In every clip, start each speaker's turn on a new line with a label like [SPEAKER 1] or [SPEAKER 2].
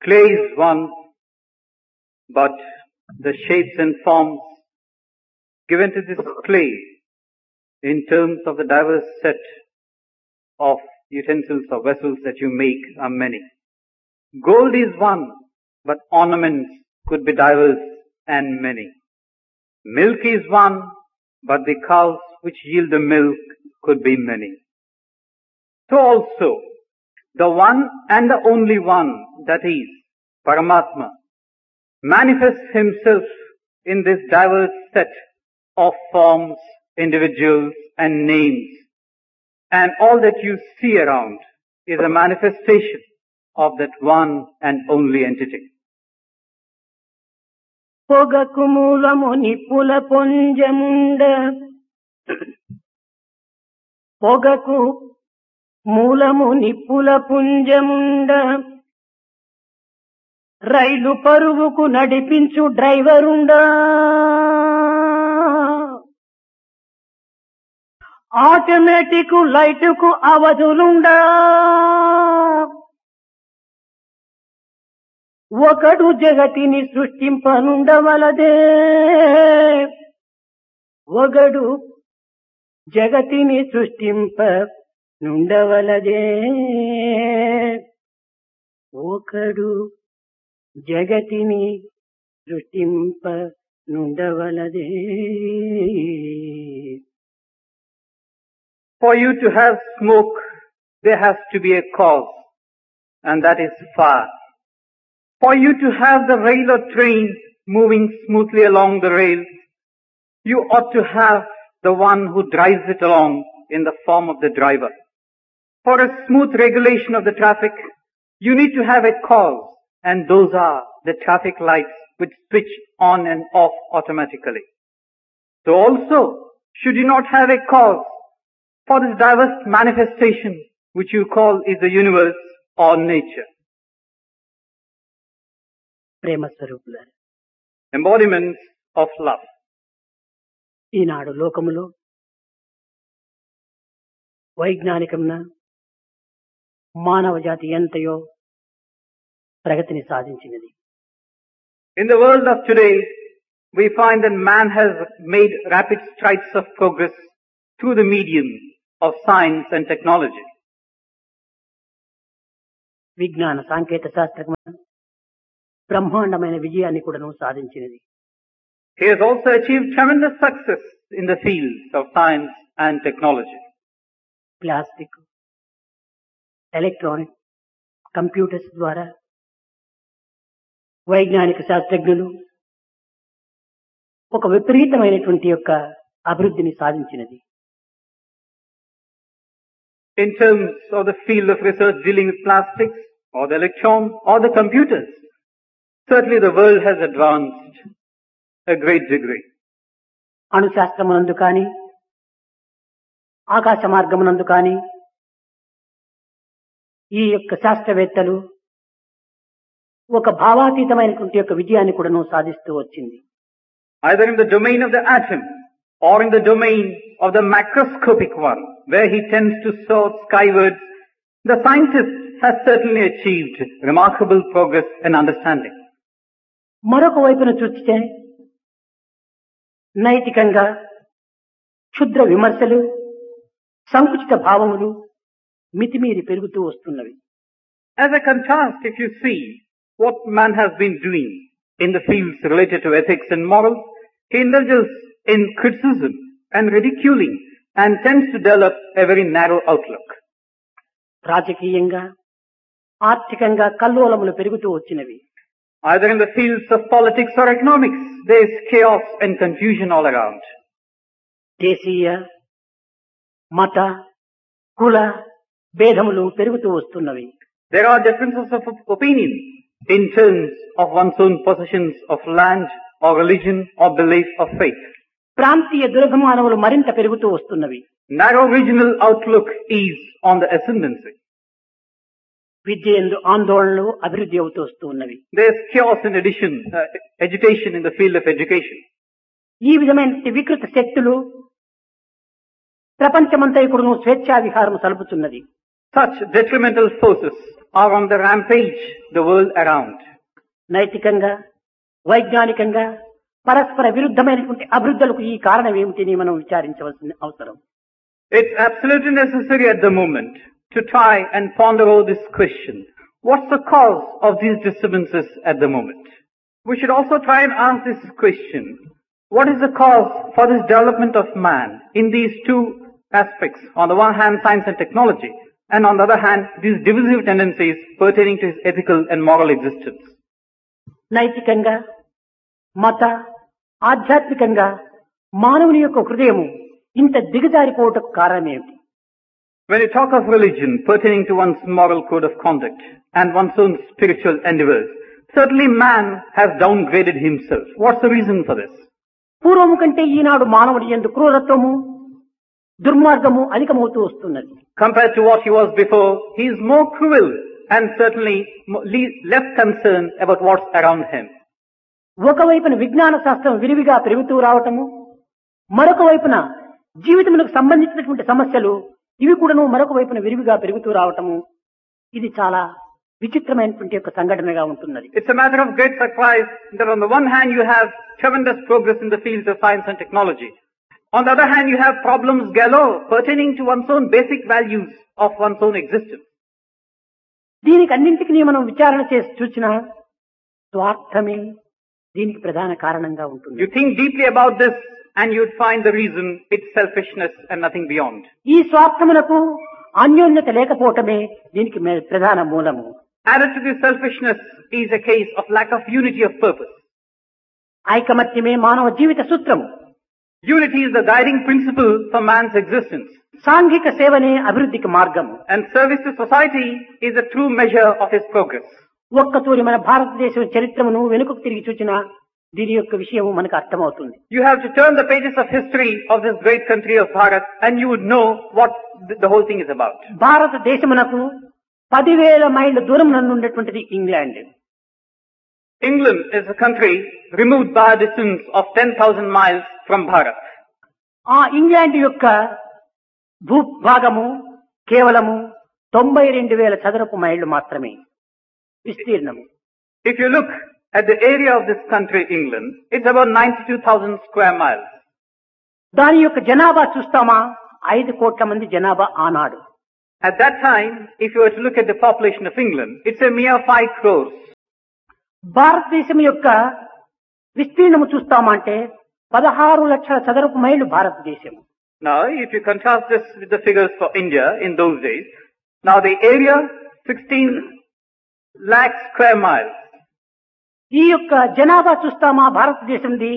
[SPEAKER 1] Clay is one, but the shapes and forms given to this clay in terms of the diverse set of utensils or vessels that you make are many. Gold is one, but ornaments could be diverse and many. Milk is one, but the cows which yield the milk could be many. So also, the one and the only one, that is, Paramatma, manifests himself in this diverse set of forms, individuals and names. And all that you see around is a manifestation of that one and only entity.
[SPEAKER 2] పొగకు మూలము నిప్పుల పొంజముండ పొగకు మూలము నిప్పుల పుంజముండ రైలు పరుగుకు నడిపించు డ్రైవరుండా automatic లైటుకు అవధులుండా ఒకడు జగతిని సృష్టింపనుండవలదే ఒకడు జగతిని సృష్టింప నుండవలదే ఒకడు జగతిని సృష్టింప నుండవలదే.
[SPEAKER 1] For you to have smoke, there has to be a cause, and that is fire. For you to have the rail or train moving smoothly along the rails, you ought to have the one who drives it along in the form of the driver. For a smooth regulation of the traffic, you need to have a cause, and those are the traffic lights which switch on and off automatically. So also, should you not have a cause for this diverse manifestation which you call is the universe or nature?
[SPEAKER 2] ప్రేమ స్వరూపులారా,
[SPEAKER 1] Embodiments of love.
[SPEAKER 2] ఈనాడు లోకములో వైజ్ఞానికమున మానవ జాతి ఎంతయో ప్రగతిని సాధించినది.
[SPEAKER 1] In the world of today, we find that man has made rapid strides of progress through the medium of science and technology.
[SPEAKER 2] విజ్ఞాన సాంకేత శాస్త్రము బ్రహ్మాండమైన విజయాన్ని కూడాను సాధించినది.
[SPEAKER 1] He has also achieved tremendous success in the fields of science and technology.
[SPEAKER 2] Plastic, electronic, computers ద్వారా వైజ్ఞానిక శాస్త్రజ్ఞులు ఒక విపరీతమైనటువంటి యొక్క అభివృద్ధిని సాధించినది.
[SPEAKER 1] In terms of the field of research dealing with plastics or the electron or the computers, certainly the world has advanced a great degree.
[SPEAKER 2] అణుశాస్త్రమునందు కానీ ఆకాశ మార్గమునందు కానీ ఈ యొక్క శాస్త్రవేత్తలు ఒక భావాతీతమైనటువంటి యొక్క విజయాన్ని కూడాను సాధిస్తూ వచ్చింది.
[SPEAKER 1] Either in the domain of the atom or in the domain of the macroscopic one, where he tends to soar skywards, the scientist has certainly achieved remarkable progress and understanding.
[SPEAKER 2] మరొక వైపున చూస్తే నైతికంగా క్షుద్ర విమర్శలు, సంకుచిత భావములు మితిమీరి పెరుగుతూ వస్తున్నవి.
[SPEAKER 1] As a contrast, if you see what man has been doing in the fields related to ethics and morals, he indulges in criticism and ridiculing and tends to develop a very narrow outlook.
[SPEAKER 2] రాజకీయంగా ఆర్థికంగా కల్లోలములు పెరుగుతూ వచ్చినవి.
[SPEAKER 1] Either in the fields of politics or economics, there is chaos and confusion all around.
[SPEAKER 2] దేశీయ మత కుల భేదములు పెరుగుతూ వస్తున్నవి.
[SPEAKER 1] There are differences of opinion in terms of one's own possessions of land or religion or belief or faith.
[SPEAKER 2] ప్రాంతీయ దురభిమానములు మరింత పెరుగుతూ వస్తున్నవి.
[SPEAKER 1] Narrow regional outlook is on the ascendancy.
[SPEAKER 2] విద్య యందు ఆందోళనలు అభివృద్ధి అవుతూ వస్తూ ఉన్నవి.
[SPEAKER 1] There is chaos in addition, agitation in the field of education.
[SPEAKER 2] ఈ విధమైన వికృత శక్తులు ప్రపంచమంతా ఇప్పుడు స్వేచ్ఛా విహారం సలుపుతున్నది.
[SPEAKER 1] Such detrimental forces are on the rampage the world around.
[SPEAKER 2] నైతికంగా వైజ్ఞానికంగా పరస్పర విరుద్ధమైనటువంటి అభివృద్ధులకు ఈ కారణం ఏమిటి మనం విచారించవలసిన అవసరం.
[SPEAKER 1] It's absolutely necessary at the moment to try and ponder over this question. What's the cause of these disturbances at the moment? We should also try and ask this question. What is the cause for this development of man in these two aspects? On the one hand, science and technology, and on the other hand, these divisive tendencies pertaining to his ethical and moral existence.
[SPEAKER 2] నైతికంగా మత ఆధ్యాత్మికంగా మానవుని యొక్క హృదయము ఇంత దిగజారిపోవటకు కారణం ఏమిటి?
[SPEAKER 1] When you talk of religion pertaining to one's moral code of conduct and one's own spiritual endeavors, certainly man has downgraded himself. What's the reason for this?
[SPEAKER 2] పూర్వము కంటే ఈనాడు మానవుడి యందు క్రూరత్వము దుర్మార్గము అధికమవుతూ వస్తున్నది.
[SPEAKER 1] Compared to what he was before, he is more cruel and certainly less concerned about what's around him.
[SPEAKER 2] ఒకవైపున విజ్ఞాన శాస్త్రం విరివిగా పెరుగుతూ రావటము, మరొక వైపున జీవితములకు సంబంధించినటువంటి సమస్యలు ఇవి కూడాను మరొక వైపున విరివిగా పెరుగుతూ రావటము, ఇది చాలా విచిత్రమైనటువంటి ఒక సంఘటనగా ఉంటున్నది.
[SPEAKER 1] It's a matter of great surprise that on the one hand you have tremendous progress in the fields of science and technology. On the other hand you have problems galore pertaining to one's own basic values of one's own existence.
[SPEAKER 2] దీనికి అన్నింటికి మనం విచారణ చేసి చూసినా స్వార్థమే దీనికి ప్రధాన కారణంగా ఉంటుంది.
[SPEAKER 1] You think deeply about this and you'd find the reason it's selfishness and nothing beyond.
[SPEAKER 2] ఈ స్వార్థమునకు అన్యోన్యత లేకపోవటమే దీనికి ప్రధాన మూలము.
[SPEAKER 1] Added to this selfishness is a case of lack of unity of purpose.
[SPEAKER 2] ఐకమత్యమే మానవ జీవిత సూత్రము.
[SPEAKER 1] Unity is the guiding principle for man's existence.
[SPEAKER 2] సాంఘిక సేవనే అభివృద్ధికి మార్గము.
[SPEAKER 1] And service to society is a true measure of his progress.
[SPEAKER 2] ఒక్కతూరి మన భారతదేశం చరిత్రమును వెనుకకు తిరిగి చూచినా దీని యొక్క విషయం మనకు అర్థమవుతుంది.
[SPEAKER 1] You have to turn the pages of history of this great country of Bharat and you would know what the whole thing is about.
[SPEAKER 2] భారతదేశమునకు 10,000 మైళ్ళ దూరం నందు ఉండేటువంటిది England.
[SPEAKER 1] England is a country removed by a distance of 10,000 miles from Bharat.
[SPEAKER 2] ఆ England యొక్క భూభాగము కేవలము 92,000 చదరపు మైళ్ళు మాత్రమే విస్తీర్ణము.
[SPEAKER 1] If you look at the area of this country, England, it's about 92,000 square miles.
[SPEAKER 2] దాని యొక్క జనాభా చూస్తామా 5 కోట్ల మంది జనాభా ఆనాడు.
[SPEAKER 1] At that time, if you were to look at the population of England, it's a mere 5 crores.
[SPEAKER 2] భారతదేశం యొక్క విస్తీర్ణము చూస్తామంటే 16 లక్షల చదరపు మైళ్ళు భారతదేశం.
[SPEAKER 1] Now, if you contrast this with the figures for India in those days, now the area 16 lakh square miles.
[SPEAKER 2] ఈ యొక్క జనాభా చూస్తామా భారతదేశంది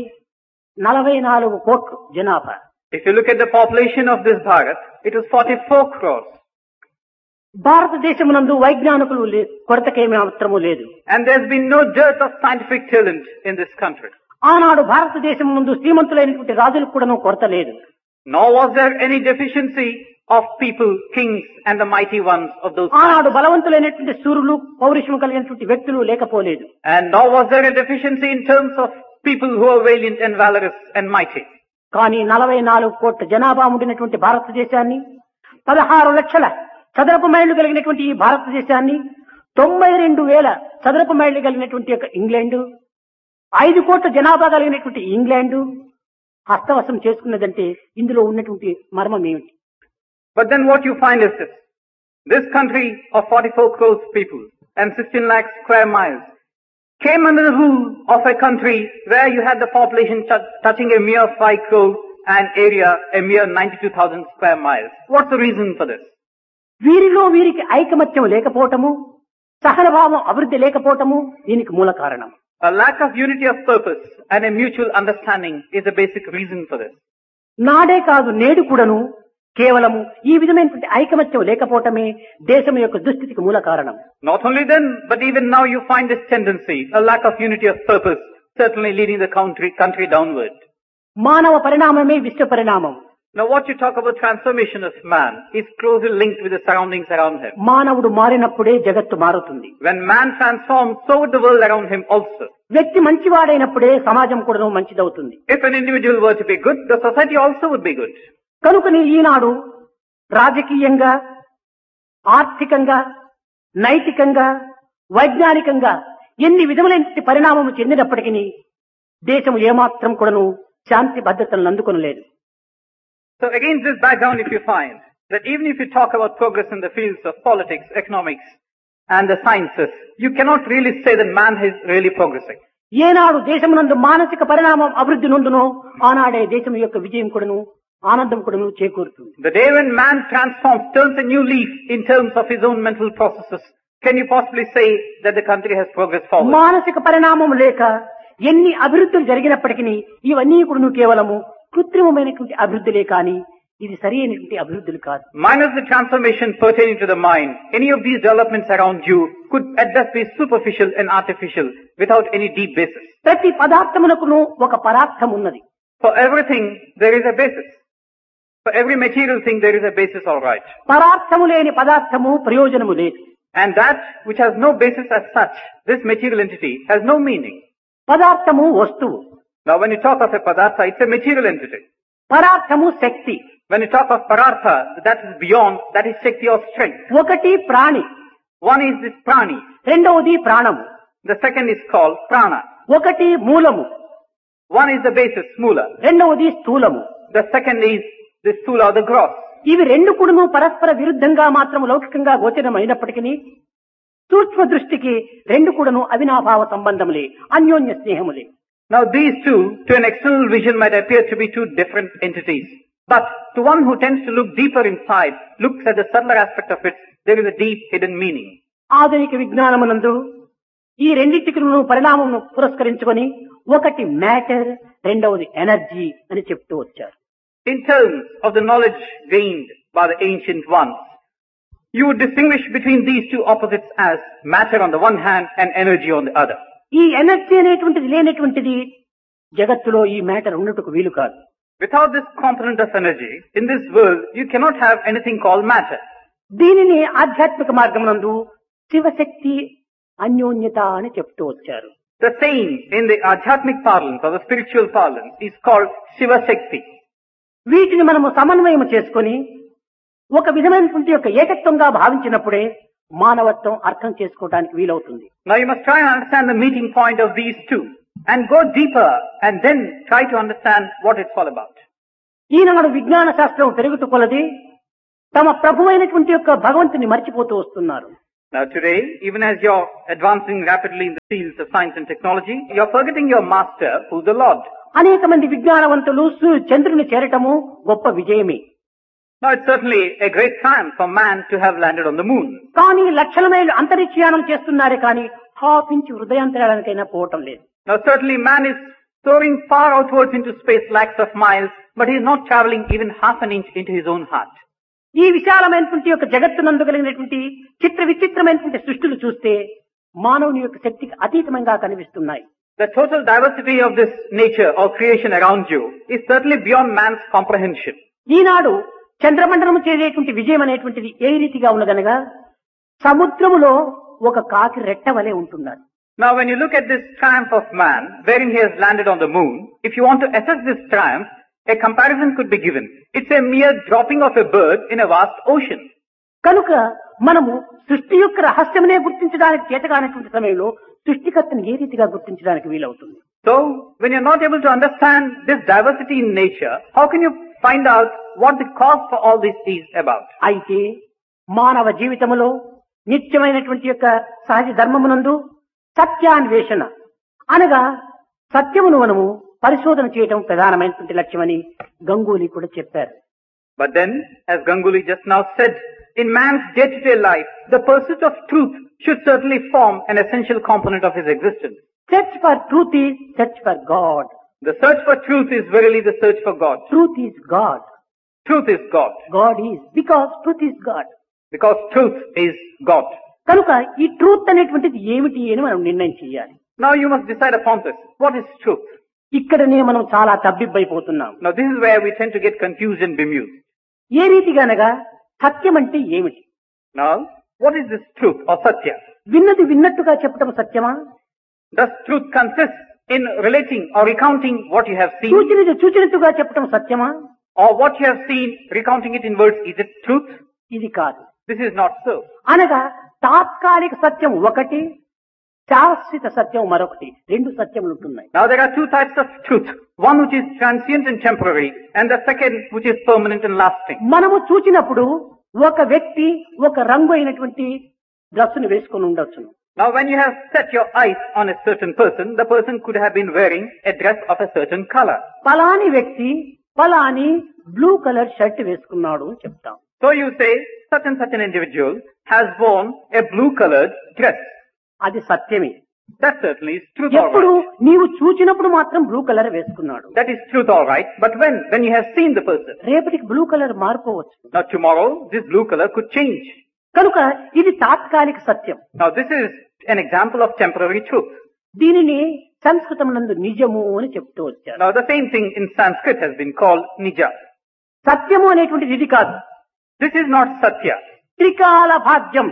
[SPEAKER 2] 44 కోట్లు జనాభా.
[SPEAKER 1] If you look at the population of this Bharat, it was 44 crores.
[SPEAKER 2] భారతదేశమునందు వైజ్ఞానికులు కొరతకేమీ మాత్రము లేదు.
[SPEAKER 1] And there's been no dearth of scientific talent in this country.
[SPEAKER 2] ఆనాడు భారతదేశం ముందు శ్రీమంతులైనటువంటి రాజులకు కూడా కొరత లేదు.
[SPEAKER 1] Nor was there any deficiency of people, kings and the mighty ones of those
[SPEAKER 2] ఆనాడు
[SPEAKER 1] times.
[SPEAKER 2] బలవంతులైనటువంటి శూరులు పౌరుషము కలిగినటువంటి వ్యక్తులు లేకపోలేదు.
[SPEAKER 1] And nor was there a deficiency in terms of people who are valiant and valorous and mighty.
[SPEAKER 2] కానీ 44 కోట్ల జనాభా ఉండినటువంటి భారతదేశాన్ని 16 లక్షల చదరపు మైళ్ళు కలిగినటువంటి ఈ భారతదేశాన్ని 92,000 చదరపు మైళ్ళు కలిగినటువంటి యొక్క ఇంగ్లాండ్ 5 కోట్ల జనాభా కలిగినటువంటి ఇంగ్లాండ్ హస్తవశం చేసుకున్నదంటే ఇందులో ఉన్నటువంటి మర్మం ఏమిటి?
[SPEAKER 1] But then what you find is this. This country of 44 crores people and 16 lakh square miles came under the rule of a country where you had the population touching a mere 5 crores and area a mere 92,000 square miles. What's the reason for this?
[SPEAKER 2] వీరిలో వీరికి ఐకమత్యం లేకపోవటము, సహనభావం అభివృద్ధి లేకపోవటము దీనికి మూల కారణం.
[SPEAKER 1] A lack of unity of purpose and a mutual understanding is the basic reason for this.
[SPEAKER 2] నాడే కాదు నేడు కూడాను కేవలము ఈ విధమైనటువంటి ఐకమత్యం లేకపోవటమే దేశం యొక్క దుస్థితికి మూల కారణం.
[SPEAKER 1] Not only then, but even now you find this tendency, a lack of unity of purpose, certainly leading the country downward.
[SPEAKER 2] మానవ పరిణామమే విశ్వ పరిణామం.
[SPEAKER 1] Now what you talk about transformation of man is closely linked with the surroundings around him.
[SPEAKER 2] మానవుడు మారినప్పుడే జగత్తు మారుతుంది.
[SPEAKER 1] When man transforms, so would the world around him also.
[SPEAKER 2] వ్యక్తి మంచివాడైనప్పుడే సమాజం కూడా మంచిదవుతుంది.
[SPEAKER 1] If an individual were to be good, the society also would be good.
[SPEAKER 2] కనుకని ఈనాడు రాజకీయంగా ఆర్థికంగా, నైతికంగా, వైజ్ఞానికంగా ఎన్ని విధములైన పరిణామము చెందినప్పటికీ దేశం ఏమాత్రం కూడాను శాంతి భద్రతలను అందుకొనలేదు.
[SPEAKER 1] So against this background, if you find that even if you talk about progress in the fields of politics, economics and the sciences, you cannot really say that man is really progressing.
[SPEAKER 2] ఏనాడు దేశమునందు మానసిక పరిణామం అభివృద్ధి నొందునో ఆనాడే దేశం యొక్క విజయం కూడాను ఆనందం కూడాను చేకూరుతుంది.
[SPEAKER 1] The day when man transforms, turns a new leaf in terms of his own mental processes, can you possibly say that the country has progressed forward?
[SPEAKER 2] మానసిక పరిణామం లేక ఎన్ని అభివృద్ధులు జరిగినప్పటికీ ఇవన్నీ కూడాను కేవలము కృత్రిమమైనటువంటి అభివృద్ధులే కానీ ఇది సరైనటువంటి అభివృద్ధులు కాదు.
[SPEAKER 1] Minus the transformation pertaining to the mind, any of these developments around you could at best be superficial and artificial without any deep basis.
[SPEAKER 2] ప్రతి పదార్థమునకును ఒక పరార్థం ఉన్నది.
[SPEAKER 1] For everything there is a basis. For every material thing there is a basis, all right.
[SPEAKER 2] పరార్థము లేని పదార్థము ప్రయోజనము లేదు.
[SPEAKER 1] And that which has no basis as such, this material entity, has no meaning.
[SPEAKER 2] పదార్థము వస్తువు.
[SPEAKER 1] Now when you talk of a padartha, it's a material entity.
[SPEAKER 2] పరార్థము Shakti.
[SPEAKER 1] When you talk of parartha, that is beyond, that is Shakti or strength.
[SPEAKER 2] ఒకటి ప్రాణి.
[SPEAKER 1] One is this prani.
[SPEAKER 2] రెండవది ప్రాణము.
[SPEAKER 1] The second is called prana.
[SPEAKER 2] ఒకటి మూలము.
[SPEAKER 1] One is the basis, mula.
[SPEAKER 2] రెండవది స్థూలము.
[SPEAKER 1] The second is the stula, the gross.
[SPEAKER 2] ఇవి రెండు కూడాను పరస్పర విరుద్ధంగా మాత్రం లౌకికంగా గోచరమైనప్పటికీ సూక్ష్మ దృష్టికి రెండు కూడాను అవినాభావ సంబంధములే, అన్యోన్య స్నేహములే.
[SPEAKER 1] Now these two, to an external vision, might appear to be two different entities. But to one who tends to look deeper inside, looks at the subtler aspect of it, there is a deep hidden meaning.
[SPEAKER 2] ఆధునిక విజ్ఞానమునందు ఈ రెండింటికి పరిణామమును పురస్కరించుకొని ఒకటి matter, రెండవది energy అని చెప్తూ వచ్చారు.
[SPEAKER 1] In terms of the knowledge gained by the ancient ones, you would distinguish between these two opposites as matter on the one hand and energy on the other.
[SPEAKER 2] ఈ ఎనర్జీ అనేటువంటిది లేనటువంటిది జగత్తులో ఈ matter ఉన్నట్టుకు వీలు కాదు.
[SPEAKER 1] Without this component of energy, in this world, you cannot have anything called matter.
[SPEAKER 2] దీనిని ఆధ్యాత్మిక మార్గమునందు శివశక్తి అన్యోన్యత అని చెప్తూ వచ్చారు.
[SPEAKER 1] The saying in the Adhyatmic parlance or the spiritual parlance is called Shiva Shakti.
[SPEAKER 2] వీటిని మనము సమన్వయం చేసుకొని ఒక విధమైనటువంటి యొక్క ఏకత్వంగా భావించినప్పుడే మానవత్వం అర్థం చేసుకోవడానికి వీలవుతుంది.
[SPEAKER 1] Now you must try and understand the meeting point of these two and go deeper and then try to understand what it's all about.
[SPEAKER 2] ఈనాడు విజ్ఞాన శాస్త్రం పెరుగుతూ కొలది తమ ప్రభువైనటువంటి యొక్క భగవంతుని మర్చిపోతూ వస్తున్నారు.
[SPEAKER 1] Now today, even as you're advancing rapidly in the fields of science and technology, you're forgetting your master, who's the Lord.
[SPEAKER 2] అనేక మంది విజ్ఞానవంతులు చంద్రుని చేరటము గొప్ప విజయమే.
[SPEAKER 1] Now it's certainly a great triumph for man to have landed on the moon.
[SPEAKER 2] కానీ లక్షల మైళ్ళు అంతరిక్షయానం చేస్తున్నారే కానీ హాఫ్ ఇంచ్ హృదయాంతరాలకైనా పోవటం లేదు.
[SPEAKER 1] Now certainly man is soaring far outwards into space, lakhs of miles, but he is not traveling even half an inch into his own heart.
[SPEAKER 2] ఈ విశాలమైనటువంటి యొక్క జగత్తునందు కలిగినటువంటి చిత్ర విచిత్రమైనటువంటి సృష్టిలు చూస్తే మానవుని యొక్క శక్తికి అతీతంగా కనిపిస్తున్నాయి.
[SPEAKER 1] The total diversity of this nature or creation around you is certainly beyond man's comprehension.
[SPEAKER 2] ఈనాడు చంద్రమండలము చేసేటువంటి విజయం అనేటువంటిది ఏ రీతిగా ఉన్నదనగా సముద్రములో ఒక కాకి రెట్ట వలె ఉంటున్నారు.
[SPEAKER 1] Now when you look at this triumph of man, wherein he has landed on the moon, if you want to assess this triumph, a comparison could be given. It's a mere dropping of a bird in a vast ocean.
[SPEAKER 2] కనుక మనము సృష్టి యొక్క రహస్యమునే గుర్తించడానికి చేతకానటువంటి సమయంలో సృష్టికర్తను ఏ రీతిగా గుర్తించడానికి వీలవుతుంది?
[SPEAKER 1] So when you're not able to understand this diversity in nature, how can you find out what the cause for all this is about?
[SPEAKER 2] అయితే మానవ జీవితములో నిత్యమైనటువంటి యొక్క సహజ ధర్మమునందు సత్యాన్వేషణ అనగా సత్యమును మనము పరిశోధన చేయటం ప్రధానమైనటువంటి లక్ష్యమని గంగూలీ కూడా చెప్పారు.
[SPEAKER 1] But then, as Ganguly just now said, in man's day-to-day life, the pursuit of truth should certainly form an essential component of his existence.
[SPEAKER 2] Search for truth is search for God.
[SPEAKER 1] The search for truth is verily the search for God.
[SPEAKER 2] Truth is God.
[SPEAKER 1] Truth is God.
[SPEAKER 2] God is. Because truth is God.
[SPEAKER 1] Because truth is God.
[SPEAKER 2] కనుక ఈ truth అనేటువంటిది ఏమిటి అని మనం నిర్ణయం చేయాలి.
[SPEAKER 1] Now you must decide upon this. What is truth?
[SPEAKER 2] ఇక్కడనే మనం చాలా తబ్బిబ్బైపోతున్నాం.
[SPEAKER 1] Now this is where we tend to get confused and bemused.
[SPEAKER 2] ఏ రీతిగానగా సత్యం అంటే ఏమిటి?
[SPEAKER 1] Now, what is this truth or satya?
[SPEAKER 2] విన్నది విన్నట్టుగా చెప్పడం సత్యమా?
[SPEAKER 1] Does truth consist in relating or recounting what you have seen?
[SPEAKER 2] చూచినది చూచినట్టుగా చెప్పడం సత్యమా?
[SPEAKER 1] Or what you have seen, recounting it in words, is it truth?
[SPEAKER 2] ఇది కాదు.
[SPEAKER 1] This is not so.
[SPEAKER 2] అనగా తాత్కాలిక సత్యం ఒకటి, శాశ్వత సత్యం మరొకటి. రెండు సత్యములు ఉంటున్నాయి.
[SPEAKER 1] Now there are two types of truth. One which is transient and temporary, and the second which is permanent and lasting.
[SPEAKER 2] మనము చూచినప్పుడు ఒక వ్యక్తి ఒక రంగు అయినటువంటి డ్రెస్సును వేసుకొని ఉండొచ్చును.
[SPEAKER 1] Now when you have set your eyes on a certain person, the person could have been wearing a dress of a certain color.
[SPEAKER 2] పలాని వ్యక్తి పలాని blue colour shirt వేసుకున్నాడు అని చెప్తాం.
[SPEAKER 1] So you say such and such an individual has worn a blue colored dress.
[SPEAKER 2] అది సత్యమే.
[SPEAKER 1] That certainly is truth,
[SPEAKER 2] ఎప్పుడు
[SPEAKER 1] all right.
[SPEAKER 2] నీవు చూచినప్పుడు మాత్రం బ్లూ కలర్ వేసుకున్నాడు.
[SPEAKER 1] That is truth, all right. But when you have seen the person,
[SPEAKER 2] రేపటికి blue colour మారిపోవచ్చు.
[SPEAKER 1] now tomorrow this blue color could change.
[SPEAKER 2] కనుక ఇది తాత్కాలిక సత్యం.
[SPEAKER 1] Now this is an example of temporary truth.
[SPEAKER 2] దీనిని సంస్కృతం నందు నిజము అని చెప్తూ వచ్చారు.
[SPEAKER 1] Now the same thing in Sanskrit has been called nija.
[SPEAKER 2] సత్యము అనేటువంటిది ఇది కాదు.
[SPEAKER 1] This is not satya.
[SPEAKER 2] త్రికాల భాగ్యం,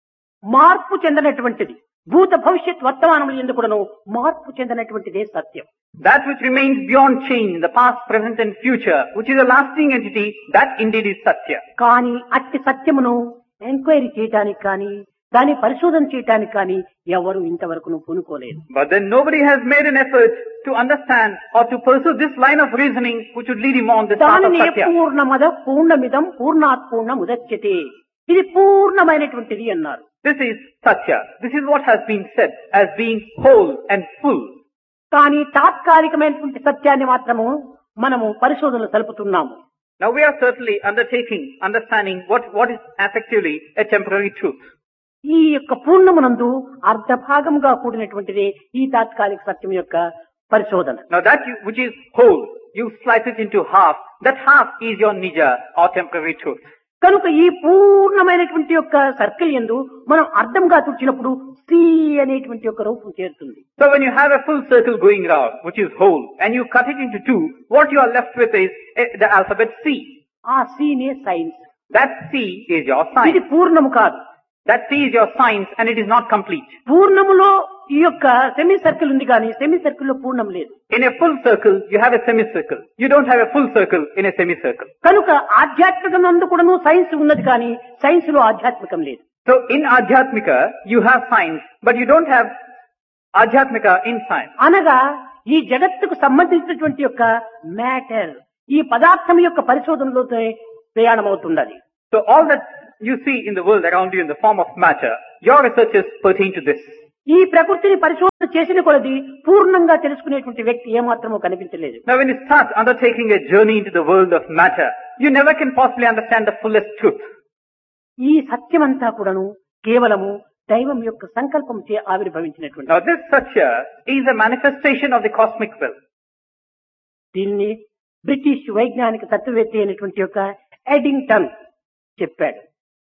[SPEAKER 2] మార్పు చెందినటువంటిది. భూత భవిష్యత్ వర్తమానములు ఎందుకును మార్పు చెందినటువంటిదే సత్యం.
[SPEAKER 1] That which remains beyond change in the past, present and future, which is a lasting entity, that indeed is satya.
[SPEAKER 2] కానీ అట్టి సత్యమును ఎంక్వైరీ చేయటానికి కానీ దాన్ని పరిశోధన చేయటానికి కానీ ఎవరు ఇంతవరకు పూనుకోలేదు.
[SPEAKER 1] But then nobody has made an effort to understand or to pursue this line of reasoning which would lead him on this path of
[SPEAKER 2] దానిని
[SPEAKER 1] satya.
[SPEAKER 2] పూర్ణమద పూర్ణమిదం పూర్ణాత్ పూర్ణ ముదచ్యతే, ఇది పూర్ణమైనటువంటిది అన్నారు.
[SPEAKER 1] This is satya. This is what has been said as being whole and full.
[SPEAKER 2] కానీ తాత్కాలికమైనటువంటి సత్యాన్ని మాత్రము మనము పరిశోధనలు సలుపుతున్నాము.
[SPEAKER 1] Now we are certainly understanding what is effectively a temporary truth.
[SPEAKER 2] ఈ యొక్క పూర్ణమునందు అర్ధ భాగంగా కూడినటువంటిదే ఈ తాత్కాలిక సత్యం యొక్క పరిశోధన.
[SPEAKER 1] Now which is whole, you slice it into half. That half is your nija or temporary truth.
[SPEAKER 2] కనుక ఈ పూర్ణమైనటువంటి యొక్క సర్కిల్ యందు మనం అర్థంగా తుడిచినప్పుడు సి అనేటువంటి యొక్క రూపం చేరుతుంది.
[SPEAKER 1] So when you have a full circle going round, which is whole, and you cut it into two, what you are left with is the alphabet C.
[SPEAKER 2] ఆ సి నే science.
[SPEAKER 1] That C is your
[SPEAKER 2] ఇది
[SPEAKER 1] science.
[SPEAKER 2] పూర్ణము కాదు.
[SPEAKER 1] That C is your science and it is not complete.
[SPEAKER 2] పూర్ణములో ఈ యొక్క semi circle ఉంది కానీ semi circle లో పూర్ణం లేదు.
[SPEAKER 1] In a full circle, you have a semicircle. You don't have a full circle in a semicircle.
[SPEAKER 2] కనుక ఆధ్యాత్మికం నందు కూడాను సైన్స్ ఉన్నది కానీ సైన్స్ లో ఆధ్యాత్మికం లేదు.
[SPEAKER 1] So in Adhyatmika, you have science, but you don't have Adhyatmika in science.
[SPEAKER 2] అనగా ఈ జగత్తుకు సంబంధించినటువంటి యొక్క మ్యాటర్ ఈ పదార్థం యొక్క పరిశోధనలో ప్రయాణం అవుతున్నది.
[SPEAKER 1] So all that you see in the world around you in the form of matter, your researches pertain to this.
[SPEAKER 2] ఈ ప్రకృతిని పరిశోధన చేసిన కొలది పూర్ణంగా తెలుసుకునేటువంటి వ్యక్తి ఏమాత్రమూ కనిపించలేదు.
[SPEAKER 1] Now when you start undertaking a journey into the world of matter, you never can possibly understand the fullest truth.
[SPEAKER 2] ఈ సత్యమంతా కూడాను కేవలము దైవం యొక్క సంకల్పం చే ఆవిర్భవించినటువంటి.
[SPEAKER 1] Now this Satya is a manifestation of the cosmic will.
[SPEAKER 2] దీన్ని బ్రిటిష్ వైజ్ఞానిక తత్వవేత్త అయినటువంటి యొక్క ఎడింగ్టన్ చెప్పాడు.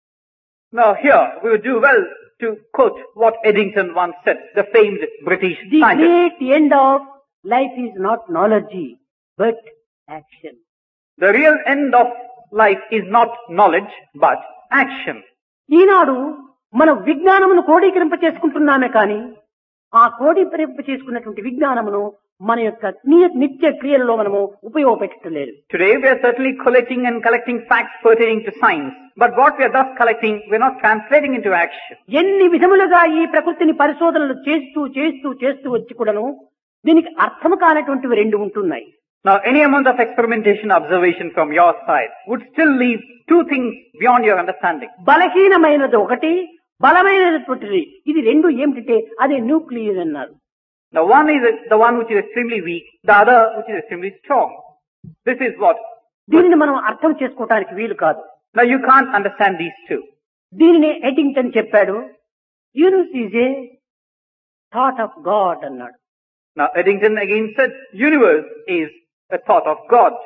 [SPEAKER 1] Now here we would do well to quote what Eddington once said, the famed British
[SPEAKER 2] The
[SPEAKER 1] scientist.
[SPEAKER 2] great end of life is not knowledge, but action.
[SPEAKER 1] The real end of life is not knowledge, but action.
[SPEAKER 2] ఈనాడు మనం విజ్ఞానమును క్రోడీకరింప చేసుకుంటున్నామే కానీ ఆ క్రోడీకరింప చేసుకున్నటువంటి విజ్ఞానమును మన యొక్క నిత్య క్రియలలో మనము ఉపయోగపెట్టలేదు.
[SPEAKER 1] Today we are certainly collecting facts pertaining to science, but what we are thus collecting, we are not translating into action.
[SPEAKER 2] ఎన్ని విధములుగా ఈ ప్రకృతిని పరిశోధనలు చేస్తూ చేస్తూ చేస్తూ వచ్చి కూడాను దీనికి అర్థము కానటువంటివి రెండు ఉంటున్నాయి.
[SPEAKER 1] Now any amount of experimentation, observation from your side would still leave two things beyond your understanding.
[SPEAKER 2] బలహీనమైనది ఒకటి, బలమైనటువంటిది ఇది రెండు ఏమిటంటే అదే న్యూక్లియస్ అన్నారు.
[SPEAKER 1] Now one is the one which is extremely weak, the other which is extremely strong. This is what.
[SPEAKER 2] దీనిని మనం అర్థం చేసుకోవటానికి వీలు కాదు.
[SPEAKER 1] Now you can't understand these two.
[SPEAKER 2] దీనిని ఎడింగ్టన్ చెప్పాడు, universe is a thought of God అన్నాడు.
[SPEAKER 1] Now Eddington again said, universe is a thought of God.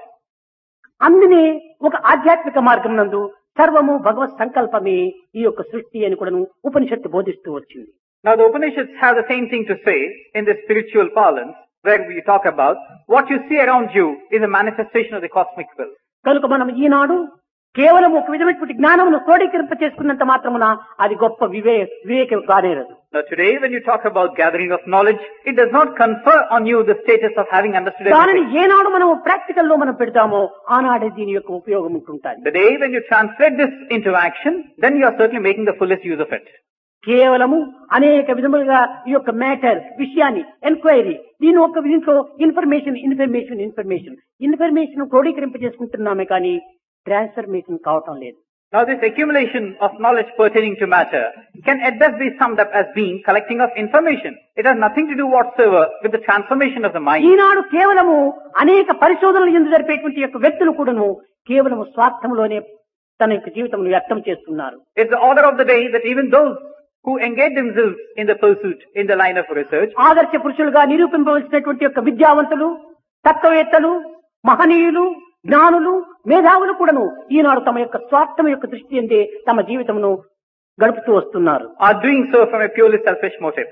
[SPEAKER 2] అందునే ఒక ఆధ్యాత్మిక మార్గం నందు సర్వము భగవత్ సంకల్పమే ఈ యొక్క సృష్టి అని కూడా ఉపనిషత్తు బోధిస్తూ వచ్చింది.
[SPEAKER 1] Now the Upanishads have the same thing to say in the spiritual parlance where we talk about what you see around you is a manifestation of the cosmic will.
[SPEAKER 2] కనుక మనం ఈనాడు కేవలం ఒక విధమైనటువంటి జ్ఞానమును క్రోడీకరింప చేసుకున్నంత మాత్రమున అది గొప్ప వివేకం కానేరదు.
[SPEAKER 1] Now today when you talk about gathering of knowledge, it does not confer on you the status of having understood
[SPEAKER 2] దానిని
[SPEAKER 1] everything.
[SPEAKER 2] ఏనాడు మనం ప్రాక్టికల్ లో మనం పెడతామో ఆనాడే దీని యొక్క ఉపయోగం ఉంటుంటుంది.
[SPEAKER 1] The day when you translate this into action, then you are certainly making the fullest use of it.
[SPEAKER 2] కేవలము అనేక విధములుగా ఈ యొక్క మ్యాటర్ విషయాన్ని ఎంక్వైరీ దీని ఒక దీంట్లో ఇన్ఫర్మేషన్ క్రోడీకరింప చేసుకుంటున్నామే కానీ ట్రాన్స్ఫర్మేషన్ కావటం లేదు.
[SPEAKER 1] Now this accumulation of knowledge pertaining to matter can at best be summed up as being collecting of information. It has nothing to do whatsoever with the transformation of the mind.
[SPEAKER 2] ఈనాడు కేవలము అనేక పరిశోధనలు ఎందుకు జరిపేటువంటి యొక్క వ్యక్తులు కూడాను కేవలము స్వార్థంలోనే తన యొక్క జీవితం వ్యక్తం చేస్తున్నారు.
[SPEAKER 1] It's the order of the day that even those who engage themselves in the pursuit, in the line of research,
[SPEAKER 2] ఆదర్శ పురుషులుగా నిరూపింపవలసినటువంటి యొక్క విద్యావంతులు, తత్వవేత్తలు, మహనీయులు, జ్ఞానులు, మేధావులు కూడాను ఈనాడు తమ యొక్క స్వార్థం యొక్క దృష్టి అందే తమ జీవితమును గడుపుతూ వస్తున్నారు.
[SPEAKER 1] are doing so from a purely selfish motive.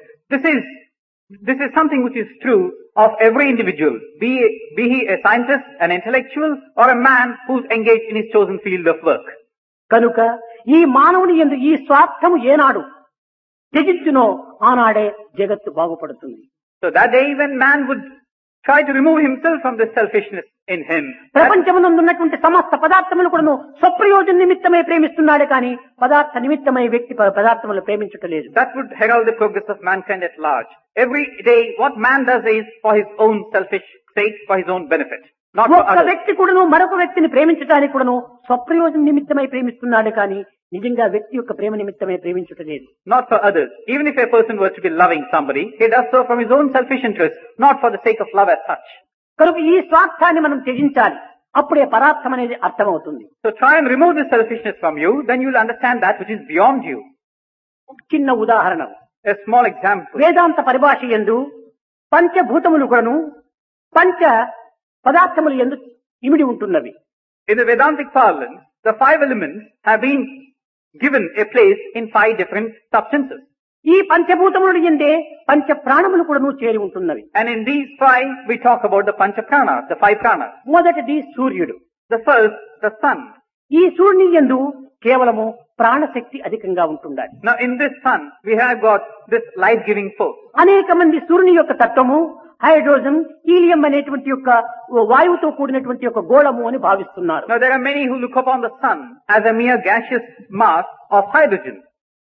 [SPEAKER 1] This is something which is true of every individual, be he a scientist, an intellectual, or a man who's engaged in his chosen field of work.
[SPEAKER 2] కనుక ఈ మానవుని యందు ఈ స్వార్థము ఏనాడు త్యజించునో ఆనాడే జగత్తు బాగుపడుతుంది.
[SPEAKER 1] So that day when man would try to remove himself from this selfishness in him,
[SPEAKER 2] ప్రపంచమునందున్నటువంటి సమస్త పదార్థములు కూడాను స్వప్రయోజన నిమిత్తమై ప్రేమిస్తున్నాడే కానీ పదార్థ నిమిత్తమై వ్యక్తి పదార్థములు ప్రేమించటలేదు.
[SPEAKER 1] that would herald the progress of mankind at large. Every day what man does is for his own selfish sake, for his own benefit, not for
[SPEAKER 2] ఒక్క
[SPEAKER 1] others.
[SPEAKER 2] వ్యక్తి కూడాను మరొక వ్యక్తిని ప్రేమించడానికి కూడాను స్వప్రయోజన నిమిత్తమై ప్రేమిస్తున్నాడు కానీ నిజంగా వ్యక్తి యొక్క ప్రేమ నిమిత్తమై ప్రేమించటలేదు.
[SPEAKER 1] Not for others. Even if a person were to be loving somebody, he does so from his own selfish interest, not for the sake of love as such.
[SPEAKER 2] కనుక ఈ స్వార్థాన్ని మనం త్యజించాలి. అప్పుడే పరార్థం అనేది అర్థమవుతుంది.
[SPEAKER 1] So try and remove this selfishness from you, then you will understand that which is beyond you.
[SPEAKER 2] చిన్న ఉదాహరణ,
[SPEAKER 1] A small example.
[SPEAKER 2] వేదాంత పరిభాష యందు పంచభూతములు కూడాను పంచ పదార్థములు యందు ఇమిడి ఉంటున్నవి.
[SPEAKER 1] In the Vedantic parlance, the 5 elements have been given a place in 5 different substances.
[SPEAKER 2] ఈ పంచభూతములు యందే పంచ ప్రాణములు కూడాను చేరి ఉంటున్నవి.
[SPEAKER 1] And in these 5, we talk about the Pancha Pranas, the 5 pranas.
[SPEAKER 2] మొదటిది సూర్యుడు.
[SPEAKER 1] The first, the sun.
[SPEAKER 2] ఈ సూర్యుని యందు కేవలము ప్రాణశక్తి అధికంగా ఉంటుండాలి.
[SPEAKER 1] Now in this sun, we have got this life-giving force.
[SPEAKER 2] అనేక మంది సూర్యుని యొక్క తత్వము హైడ్రోజన్, హీలియం అనేటువంటి యొక్క వాయువుతో కూడినటువంటి యొక్క గోళము అని భావిస్తున్నారు.
[SPEAKER 1] Now there are many who look upon the sun as a mere gaseous mass of hydrogen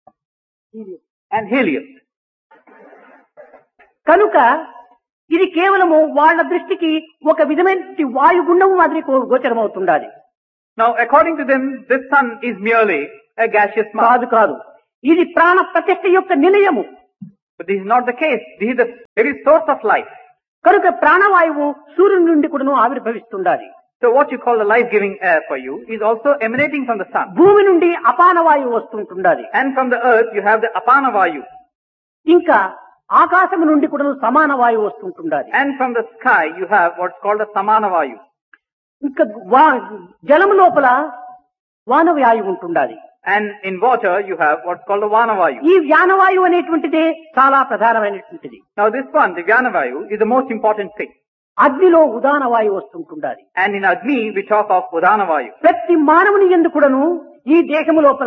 [SPEAKER 1] and helium.
[SPEAKER 2] కనుక ఇది కేవలము వాళ్ళ దృష్టికి ఒక విధమైన వాయుగుండము మాదిరి గోచరమవుతుండాలి.
[SPEAKER 1] Now according to them, this sun is merely a gaseous mass.
[SPEAKER 2] కాదు, ఇది ప్రాణ ప్రతిష్ఠ యొక్క నిలయము.
[SPEAKER 1] But this is not the case. This is the very source of life.
[SPEAKER 2] కనుక ప్రాణవాయువు సూర్యుని నుండి కూడాను ఆవిర్భవిస్తుండాలి.
[SPEAKER 1] So what you call the life-giving air for you is also emanating from the sun.
[SPEAKER 2] భూమి నుండి అపాన వాయువు వస్తుంటుండాలి.
[SPEAKER 1] And from the earth you have the apana vayu.
[SPEAKER 2] ఇంకా ఆకాశము నుండి కూడాను సమాన వాయువు వస్తుంటుండాలి.
[SPEAKER 1] And from the sky you have what's called the samana vayu.
[SPEAKER 2] ఇంకా జలము లోపల వాన వాయువు ఉంటుండాలి.
[SPEAKER 1] And in water you have what's called the vana vayu.
[SPEAKER 2] ఈ వ్యానవాయువు అనేటువంటిదే చాలా ప్రధానమైనటువంటిది.
[SPEAKER 1] Now this one, the vyana vayu, is the most important thing.
[SPEAKER 2] అగ్నిలో ఉదాన వాయువు వస్తుంటుండాలి.
[SPEAKER 1] And in Agni we talk of udana vayu.
[SPEAKER 2] ప్రతి మానవుని యందు కూడాను ఈ దేహము లోపల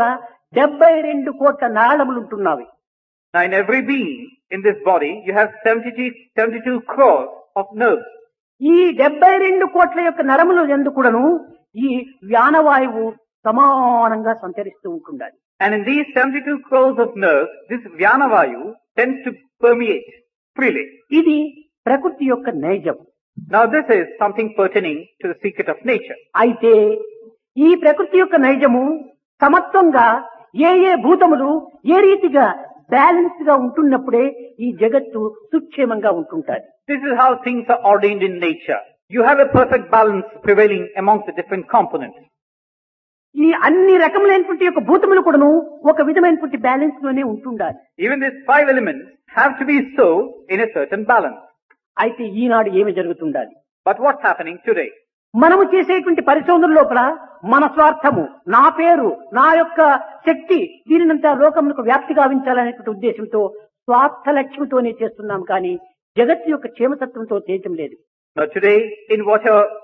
[SPEAKER 2] 72 కోట్ల నాళములు ఉంటున్నవి.
[SPEAKER 1] Now in every being in this body you have 72 crores of nerves.
[SPEAKER 2] ఈ 72 కోట్ల యొక్క నరముల యందు కూడాను ఈ వ్యానవాయువు సమానంగా సంచరిస్తూ ఉంటుండాలి.
[SPEAKER 1] And in these 72 crores of nerves, this vyana vayu tends to permeate freely.
[SPEAKER 2] ఇది ప్రకృతి యొక్క నైజం.
[SPEAKER 1] Now this is something pertaining to the secret of nature.
[SPEAKER 2] అయితే ఈ ప్రకృతి యొక్క నైజము సమత్వంగా ఏ భూతములు ఏ రీతిగా బ్యాలెన్స్ గా ఉంటున్నప్పుడే ఈ జగత్తు సుక్షేమంగా ఉంటుంటాది.
[SPEAKER 1] This is how things are ordained in nature. You have a perfect balance prevailing amongst the different components.
[SPEAKER 2] ఈ అన్ని రకములైనటువంటి యొక్క భూతములు కూడాను ఒక విధమైనటువంటి బ్యాలెన్స్ లోనే ఉంటుండాలి.
[SPEAKER 1] Even these 5 elements have to be so in a certain balance.
[SPEAKER 2] అయితే ఈనాడు ఏమి జరుగుతుండాలి?
[SPEAKER 1] But what's happening today?
[SPEAKER 2] మనము చేసేటువంటి పరిశోధన లోపల మన స్వార్థము, నా పేరు, నా యొక్క శక్తి దీనినంతా లోకమునకు వ్యాప్తి గావించాలనేటువంటి ఉద్దేశంతో స్వార్థ లక్ష్యంతోనే చేస్తున్నాం కానీ జగత్తు యొక్క క్షేమతత్వంతో చేయటం లేదు.
[SPEAKER 1] Now today, in whatever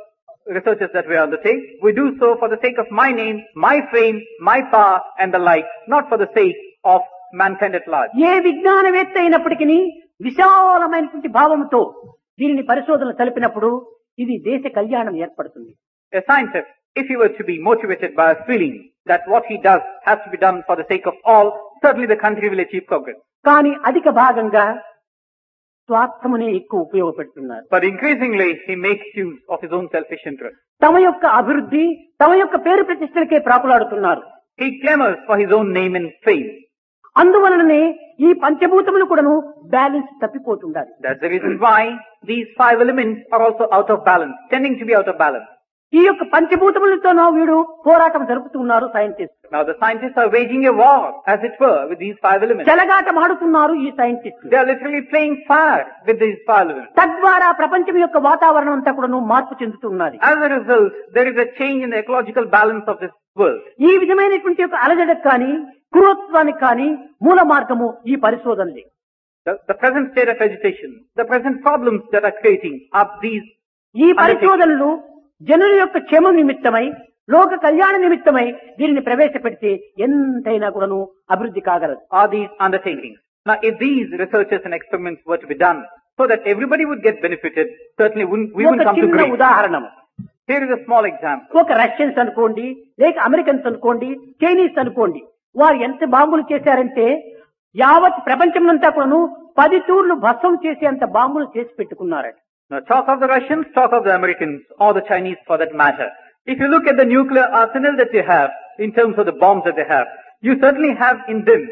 [SPEAKER 1] researches that we undertake, we do so for the sake of my name, my fame, my power and the like, not for the sake of mankind at large.
[SPEAKER 2] ఏ విజ్ఞానవేత్త అయినప్పటికీ విశాలమైనటువంటి భావంతో దీనిని పరిశోధనలు తెలిపినప్పుడు ఇది దేశ కళ్యాణం ఏర్పడుతుంది.
[SPEAKER 1] A scientist, if he were to be motivated by a feeling that what he does has to be done for the sake of all, certainly the country will achieve progress.
[SPEAKER 2] కానీ అధిక భాగంగా స్వార్థమునే ఎక్కువ ఉపయోగపెడుతున్నారు.
[SPEAKER 1] But increasingly, he makes use of his own selfish interest.
[SPEAKER 2] తమ యొక్క అభివృద్ధి, తమ యొక్క పేరు ప్రతిష్టలకే ప్రాకులాడుతున్నారు.
[SPEAKER 1] He clamors for his own name and fame.
[SPEAKER 2] అందువలననే ఈ పంచభూతములు కూడాను balance తప్పిపోతుండాలి.
[SPEAKER 1] That's the reason why these 5 elements are also out of balance, tending to be out of balance.
[SPEAKER 2] ఈ యొక్క పంచభూతములతోనో వీడు పోరాటం జరుపుతున్నారు scientist.
[SPEAKER 1] Now the scientists are waging a war, as it were, with these 5 elements.
[SPEAKER 2] చెలగాటం ఆడుతున్నారు ఈ scientist.
[SPEAKER 1] They are literally playing fire with these 5 elements.
[SPEAKER 2] తద్వారా ప్రపంచం యొక్క వాతావరణం అంతా కూడాను మార్పు చెందుతున్నది.
[SPEAKER 1] As a result, there is a change in the ecological balance of this world.
[SPEAKER 2] ఈ విధమైనటువంటి యొక్క అలజడకు కానీ క్రూరత్వానికి కానీ మూల మార్గము ఈ పరిశోధనలే.
[SPEAKER 1] The present state of agitation, the present problems that are creating are these.
[SPEAKER 2] ఈ పరిశోధనలు జనుల యొక్క క్షేమం నిమిత్తమై, లోక కళ్యాణ నిమిత్తమై దీనిని ప్రవేశపెడితే ఎంతైనా కూడాను అభివృద్ధి కాగలదు.
[SPEAKER 1] Are these undertakings. Now if these researches and experiments were to be done so that everybody would get benefited, certainly we wouldn't
[SPEAKER 2] ఒక
[SPEAKER 1] come to
[SPEAKER 2] చిన్న
[SPEAKER 1] grief.
[SPEAKER 2] ఉదాహరణ,
[SPEAKER 1] Here is a small example.
[SPEAKER 2] ఒక రష్యన్స్ అనుకోండి, లేక Americans అనుకోండి, Chinese అనుకోండి, వారు ఎంత బాంబులు చేశారంటే యావత్ ప్రపంచంలో కూడాను 10 తూర్లు భస్మం చేసి అంత బాంబులు చేసి పెట్టుకున్నారట.
[SPEAKER 1] Now talk of the Russians, talk of the Americans, or the Chinese for that matter. If you look at the nuclear arsenal that they have, in terms of the bombs that they have, you certainly have in them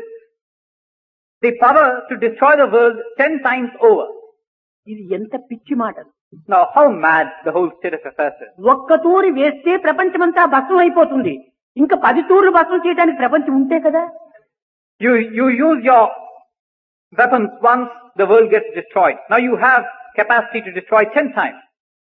[SPEAKER 1] the power to destroy the world 10 times over.
[SPEAKER 2] ఇది ఎంత పిచ్చి మాట.
[SPEAKER 1] Now how mad the whole state of affairs is.
[SPEAKER 2] ఒక్క తూరి వేస్తే ప్రపంచమంతా భస్మం అయిపోతుంది. ఇంకా 10 తూర్లు భస్మం చేయడానికి ప్రపంచం ఉంటే కదా.
[SPEAKER 1] You use your weapons once, the world gets destroyed. Now you have capacity to destroy 10 times.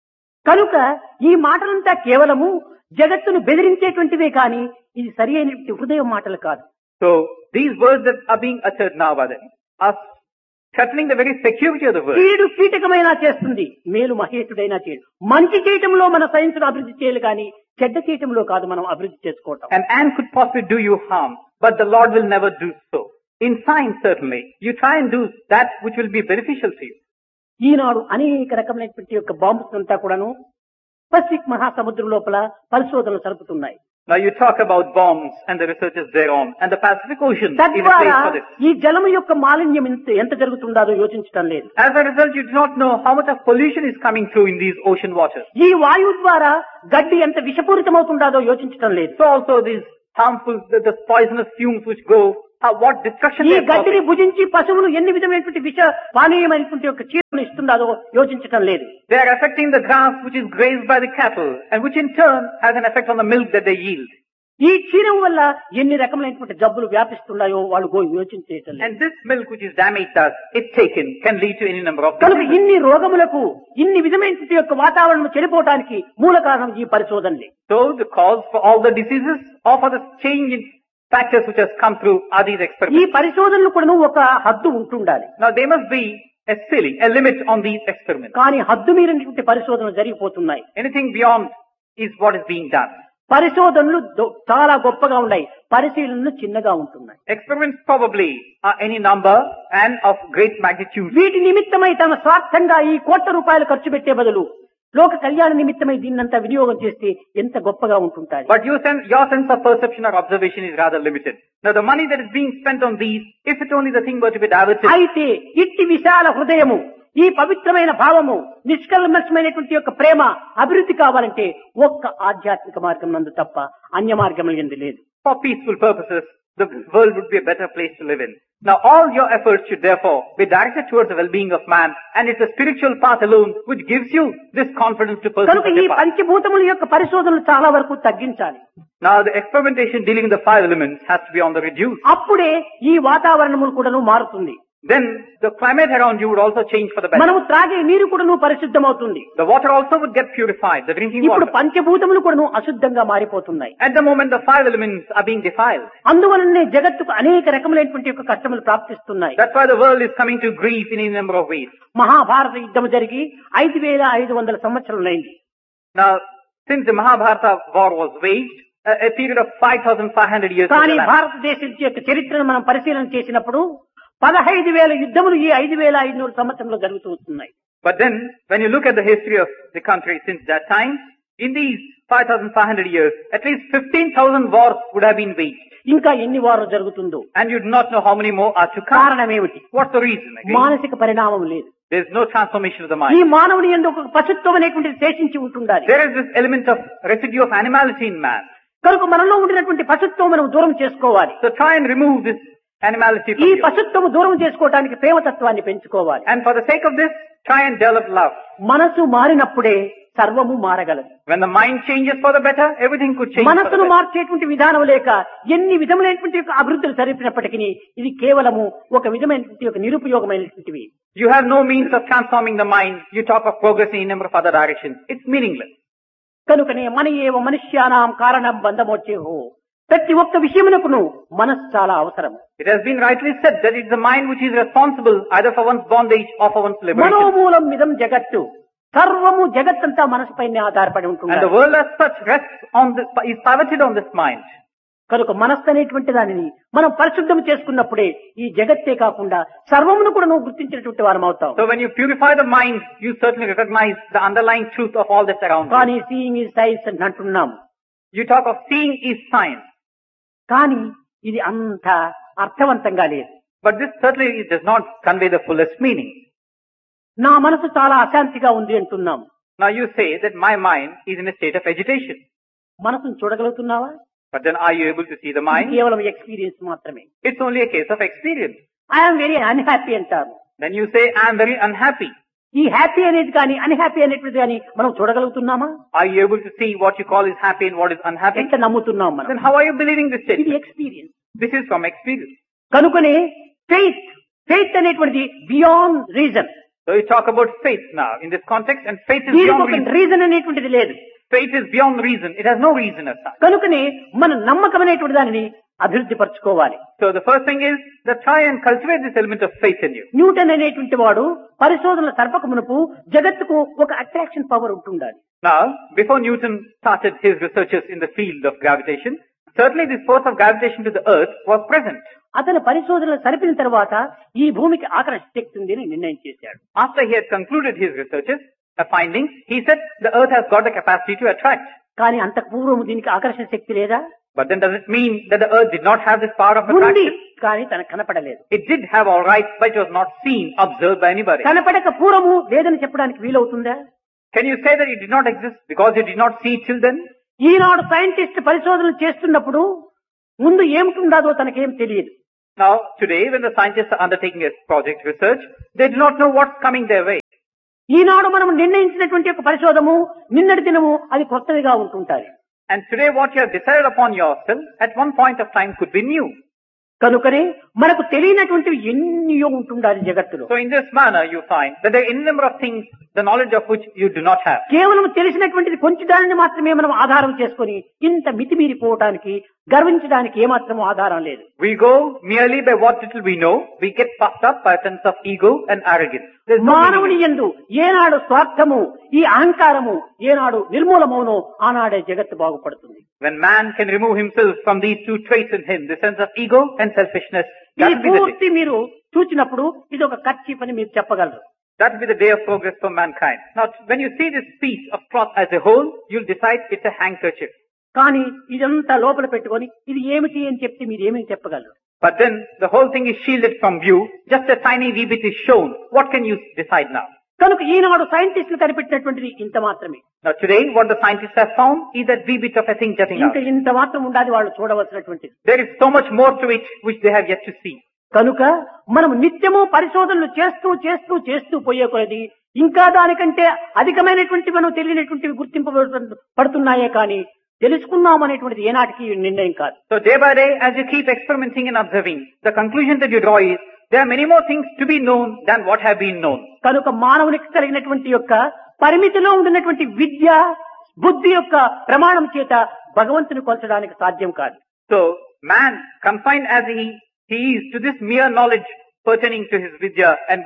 [SPEAKER 2] కనుక ఈ మాటలంతా కేవలము జగత్తును బెదిరించేటువంటివే కానీ ఇది సరి అయిన హృదయం మాటలు కాదు.
[SPEAKER 1] So these words that are being uttered now by them are threatening the very security of the world.
[SPEAKER 2] కీడు కీటకమైనా చేస్తుంది, మేలు మహేతుడైనా చేయడు. మంచి చేయటంలో మన సైన్స్ అభివృద్ధి చేయాలి కానీ చెడ్డ చేయటంలో కాదు మనం అభివృద్ధి చేసుకోవటం.
[SPEAKER 1] An ant could possibly do you harm, but the Lord will never do so. In science certainly, you try and do that which will be beneficial to you.
[SPEAKER 2] ఈనాడు అనేక రకమైనటువంటి యొక్క బాంబుస్ అంతా కూడాను పసిఫిక్ మహాసముద్రం లోపల పరిశోధనలు జరుపుతున్నాయి.
[SPEAKER 1] Now you talk about bombs and the researches thereon, and the Pacific Ocean is a
[SPEAKER 2] తద్వారా
[SPEAKER 1] place for this.
[SPEAKER 2] ఈ జలము యొక్క మాలిన్యం ఎంత జరుగుతుందో యోచించడం లేదు.
[SPEAKER 1] As a result, you do not know how much of pollution is coming through in these ocean waters.
[SPEAKER 2] ఈ వాయువు ద్వారా గడ్డి ఎంత విషపూరితమవుతుందో యోచించడం లేదు.
[SPEAKER 1] So also these harmful, the poisonous fumes which go, what destruction
[SPEAKER 2] ఈ
[SPEAKER 1] they are
[SPEAKER 2] గడ్డిని
[SPEAKER 1] causing.
[SPEAKER 2] భుజించి పశువులు ఎన్ని విధమైనటువంటి విష పానీయమైనటువంటి యొక్క చీరను ఇస్తుందో యోచించడం లేదు.
[SPEAKER 1] They are affecting the grass which is grazed by the cattle, and which in turn has an effect on the milk that they yield.
[SPEAKER 2] ఈ క్షీరం వల్ల ఎన్ని రకమైనటువంటి జబ్బులు వ్యాపిస్తున్నాయో వాళ్ళు యోచించేయటం లేదు.
[SPEAKER 1] And this milk which is damaged thus, if taken, can lead to any number of
[SPEAKER 2] కనుక
[SPEAKER 1] diseases.
[SPEAKER 2] ఇన్ని రోగములకు, ఇన్ని విధమైనటువంటి యొక్క వాతావరణం చెడిపోవడానికి మూల కారణం ఈ పరిశోధనలే.
[SPEAKER 1] So the cause for all the diseases or for the change in factors which has come through are these
[SPEAKER 2] ఈ
[SPEAKER 1] experiments.
[SPEAKER 2] పరిశోధనలు కూడా ఒక హద్దు ఉంటుండాలి.
[SPEAKER 1] Now there must be a ceiling, a limit on these experiments.
[SPEAKER 2] కానీ హద్దు మీరినటువంటి పరిశోధనలు జరిగిపోతున్నాయి.
[SPEAKER 1] Anything beyond is what is being done.
[SPEAKER 2] పరిశోధనలు చాలా గొప్పగా ఉన్నాయి, పరిశీలనలు చిన్నగా ఉంటున్నాయి.
[SPEAKER 1] Experiments probably are any number and of great magnitude.
[SPEAKER 2] వీటి నిమిత్తమై తమ స్వార్థంగా ఈ కోట్ల రూపాయలు ఖర్చు పెట్టే బదులు లోక కళ్యాణ నిమిత్తమై దీన్నంతా వినియోగం చేస్తే ఎంత గొప్పగా ఉంటుంటాయి.
[SPEAKER 1] But your sense of perception or observation is rather limited. Now the money that is being spent on these, if it only the thing were to be diverted.
[SPEAKER 2] అయితే ఇట్టి విశాల హృదయము, ఈ పవిత్రమైన భావము, నిష్కల్మషమైనటువంటి యొక్క ప్రేమ అభివృద్ధి కావాలంటే ఒక్క ఆధ్యాత్మిక మార్గం నందు తప్ప అన్య మార్గం ఎందు లేదు.
[SPEAKER 1] For peaceful purposes, the world would be a better place to live in. Now all your efforts should therefore be directed towards the well-being of man, and it's the spiritual path alone which gives you this confidence to pursue
[SPEAKER 2] కనుక
[SPEAKER 1] such
[SPEAKER 2] ఈ
[SPEAKER 1] a path.
[SPEAKER 2] పంచభూతముల యొక్క పరిశోధనలు చాలా వరకు తగ్గించాలి.
[SPEAKER 1] Now the experimentation dealing with the 5 elements has to be on the reduced.
[SPEAKER 2] అప్పుడే ఈ వాతావరణములు కూడాను మారుతుంది.
[SPEAKER 1] Then the climate around you would also change for the better.
[SPEAKER 2] మనము త్రాగే నీరు కూడాను పరిశుద్ధమవుతుంది.
[SPEAKER 1] The water also would get purified, the drinking
[SPEAKER 2] ఇప్పుడు
[SPEAKER 1] water.
[SPEAKER 2] పంచభూతములు కూడాను అశుద్ధంగా మారిపోతున్నాయి.
[SPEAKER 1] At the moment the 5 elements are being defiled.
[SPEAKER 2] అందువలనే జగత్తుకు అనేక రకములైనటువంటి యొక్క కష్టములు ప్రాప్తిస్తున్నాయి.
[SPEAKER 1] That's why the world is coming to grief in a number of ways.
[SPEAKER 2] Mahabharata యుద్ధం జరిగి 5500 సంవత్సరాలైంది.
[SPEAKER 1] Now Since the Mahabharata war was waged, a period of 5,500 years
[SPEAKER 2] కానీ
[SPEAKER 1] was elapsed.
[SPEAKER 2] భారతదేశం యొక్క చరిత్రను మనం పరిశీలన చేసినప్పుడు 15,000 యుద్ధములు ఈ 5,500 సంవత్సరంలో జరుగుతూ వస్తున్నాయి.
[SPEAKER 1] But then, when you look at the history of the country since that time, in these 5,500 years, at least 15,000 wars would have been waged.
[SPEAKER 2] ఇంకా ఎన్ని వారు జరుగుతుందో.
[SPEAKER 1] And you do not know how many more are to come.
[SPEAKER 2] కారణం ఏమిటి?
[SPEAKER 1] What's the reason? Again?
[SPEAKER 2] మానసిక పరిణామం లేదు.
[SPEAKER 1] There is no transformation of the
[SPEAKER 2] ఈ
[SPEAKER 1] mind.
[SPEAKER 2] మానవుని యందు ఒక పశుత్వం అనేటువంటిది శేషించి ఉంటుండాలి.
[SPEAKER 1] There is this element of residue of animality in man.
[SPEAKER 2] కనుక మనలో ఉండినటువంటి పశుత్వం మనం దూరం చేసుకోవాలి.
[SPEAKER 1] So try and remove this animality
[SPEAKER 2] ఈ
[SPEAKER 1] from you.
[SPEAKER 2] పశుత్వం దూరం చేసుకోవడానికి ప్రేమతత్వాన్ని పెంచుకోవాలి.
[SPEAKER 1] And for the sake of this, try and develop love.
[SPEAKER 2] మనసు మారినప్పుడే సర్వము మారగలదు.
[SPEAKER 1] When the mind changes for the better, everything could change for the
[SPEAKER 2] మనసును
[SPEAKER 1] better.
[SPEAKER 2] మార్చేటువంటి విధానం లేక ఎన్ని విధములైనటువంటి యొక్క అభివృద్ధులు జరిపినప్పటికీ ఇది కేవలము ఒక విధమైనటువంటి ఒక నిరుపయోగమైనటువంటివి.
[SPEAKER 1] You have no means of transforming the mind. You talk of progressing in a number of other directions. It's meaningless.
[SPEAKER 2] కనుకనే మన ఏవ మనుష్యానాం కారణం బంధమోచేహో. ప్రతి ఒక్క విషయమునకును మనస్సు చాలా అవసరం.
[SPEAKER 1] It has been rightly said that it's the mind which is responsible either for one's bondage or for one's liberation.
[SPEAKER 2] మనోమూలం మిదం జగత్తు. సర్వము జగత్తంతా మనసుపైనే ఆధారపడి
[SPEAKER 1] And
[SPEAKER 2] ఉంటుంది.
[SPEAKER 1] the world as such rests on this, is pivoted on this mind.
[SPEAKER 2] కనుక మనస్సు అనేటువంటి దానిని మనం పరిశుద్ధం చేసుకున్నప్పుడే ఈ జగత్తే కాకుండా సర్వమును కూడా నువ్వు గుర్తించినటువంటి వారం అవుతాం.
[SPEAKER 1] So when you purify the mind, you certainly recognize the underlying truth of all that's around you.
[SPEAKER 2] కానీ సీయింగ్ ఈజ్ సైన్స్ అని అంటున్నాం.
[SPEAKER 1] You talk of seeing is science.
[SPEAKER 2] కానీ ఇది అంత అర్థవంతంగా లేదు.
[SPEAKER 1] But this certainly does not convey the fullest meaning.
[SPEAKER 2] నా మనసు చాలా అశాంతిగా ఉంది అంటున్నాం.
[SPEAKER 1] Now you say that my mind is in a state of agitation.
[SPEAKER 2] మనసును చూడగలుగుతున్నావా?
[SPEAKER 1] But then are you able to see the mind?
[SPEAKER 2] కేవలం ఎక్స్పీరియన్స్ మాత్రమే.
[SPEAKER 1] It's only a case of experience.
[SPEAKER 2] I'm very unhappy అంటారు.
[SPEAKER 1] Then you say, I am very unhappy.
[SPEAKER 2] ఈ happy అనేది కానీ unhappy అనేటువంటిది కానీ మనం చూడగలుగుతున్నామా?
[SPEAKER 1] Are you able to see what you call is happy and what is unhappy?
[SPEAKER 2] ఎంత నమ్ముతున్నాం మనం?
[SPEAKER 1] Then how are you believing this
[SPEAKER 2] ఇది
[SPEAKER 1] statement?
[SPEAKER 2] Experience.
[SPEAKER 1] This is from experience.
[SPEAKER 2] కనుకనే ఫెయిత్ అనేటువంటిది beyond reason.
[SPEAKER 1] So you talk about faith now in this context, and faith is
[SPEAKER 2] దీనికి
[SPEAKER 1] beyond
[SPEAKER 2] ఒక
[SPEAKER 1] reason.
[SPEAKER 2] Reason అనేటువంటిది లేదు.
[SPEAKER 1] Faith is beyond reason. It has no reason as such.
[SPEAKER 2] కనుకనే మన నమ్మకం అనేటువంటి దానిని అభివృద్ధి పరచుకోవాలి.
[SPEAKER 1] So the first thing is that try and cultivate this element of faith in you.
[SPEAKER 2] Newton అనేటువంటి వాడు పరిశోధనల సర్పకమునకు జగత్తుకు ఒక అట్రాక్షన్ పవర్ ఉంటుండాలి.
[SPEAKER 1] Now, before Newton started his researches in the field of gravitation, certainly this force of gravitation to the earth was present.
[SPEAKER 2] అతను పరిశోధనలు సరిపిన తర్వాత ఈ భూమికి ఆకర్షణ శక్తి ఉంది అని నిర్ణయం చేశాడు.
[SPEAKER 1] After he had concluded his researches, findings, he said the earth has got the capacity to attract.
[SPEAKER 2] కానీ అంతకు పూర్వం దీనికి ఆకర్షణ శక్తి లేదా?
[SPEAKER 1] But then does it mean that the earth did not have this power of
[SPEAKER 2] ఉంది,
[SPEAKER 1] attraction?
[SPEAKER 2] కానీ తనకు కనపడలేదు.
[SPEAKER 1] It did have all right, but it was not seen, observed by anybody.
[SPEAKER 2] కనపడక పూర్వము లేదని చెప్పడానికి వీలవుతుందా?
[SPEAKER 1] Can you say that it did not exist because you did not see it till then?
[SPEAKER 2] Eenadu scientist పరిశోధనలు చేస్తున్నప్పుడు ముందు ఏమిటుండదో తనకేం తెలియదు.
[SPEAKER 1] Now, today when the scientists are undertaking a project research, they do not know what's coming their way.
[SPEAKER 2] ఈనాడు మనం నిర్ణయించినటువంటి ఒక పరిశోధము నిన్నటి దినము అది కొత్తదిగా ఉంటుంటాయి.
[SPEAKER 1] And today what you have decided upon yourself at one point of time could be new.
[SPEAKER 2] కనుకనే మనకు తెలియనటువంటివి ఎన్నో ఉంటుండాలి జగత్తులో.
[SPEAKER 1] So in this manner you find that there are any number of things, the knowledge of which you do not have.
[SPEAKER 2] కేవలం తెలిసినటువంటిది కొంచెం దానిని మాత్రమే మనం ఆధారం చేసుకొని ఇంత మితిమీరిపోవటానికి గర్వించడానికి ఏమాత్రం ఆధారం లేదు.
[SPEAKER 1] We go merely by what little we know. We get puffed up by a sense of ego and arrogance. There's no
[SPEAKER 2] మానవుని
[SPEAKER 1] meaning.
[SPEAKER 2] యందు ఏనాడు స్వార్థము ఈ అహంకారము ఏనాడు నిర్మూలమవునో ఆనాడే జగత్తు బాగుపడుతుంది.
[SPEAKER 1] When man can remove himself from these two traits in him, the sense of ego and selfishness,
[SPEAKER 2] ఈ
[SPEAKER 1] that will be the day.
[SPEAKER 2] పూర్తి మీరు చూచినప్పుడు ఇది ఒక కర్చీఫ్ అని మీరు చెప్పగలరు.
[SPEAKER 1] That will be the day of progress for mankind. Now, when you see this piece of cloth as a whole, you'll decide it's a handkerchief.
[SPEAKER 2] కానీ ఇదంతా లోపల పెట్టుకొని ఇది ఏమిటి అని చెప్తే మీరు ఏమని చెప్పగలరు?
[SPEAKER 1] But then the whole thing is shielded from view. Just a tiny wee bit is shown. What can you decide now?
[SPEAKER 2] కనుక ఈనాడు సైంటిస్టులు కనిపెట్టినటువంటిది ఇంత మాత్రమే.
[SPEAKER 1] Now today, what the scientists have found is that wee bit of a thing jutting out.
[SPEAKER 2] ఇంత మాత్రం ఉండాలి వాళ్ళు చూడవలసినటువంటిది.
[SPEAKER 1] There is so much more to it which they have yet to see.
[SPEAKER 2] కనుక మనం నిత్యము పరిశోధనలు చేస్తూ చేస్తూ చేస్తూ పోయే కొలది ఇంకా దానికంటే అధికమైనటువంటి మనం తెలియనటువంటివి గుర్తింపబడుతున్నాయే కానీ తెలుసుకున్నాం అనేటువంటిది ఏనాటికి నిర్ణయం కాదు.
[SPEAKER 1] So day by day, as you keep experimenting and observing, the conclusion that you draw is there are many more things to be known than what have been known.
[SPEAKER 2] కనుక మానవునికి కలిగినటువంటి యొక్క పరిమితిలో ఉండినటువంటి విద్య బుద్ధి యొక్క ప్రమాణం చేత భగవంతుని కొలచడానికి సాధ్యం కాదు.
[SPEAKER 1] So man, confined as he is to this mere knowledge pertaining to his vidya and buddhi,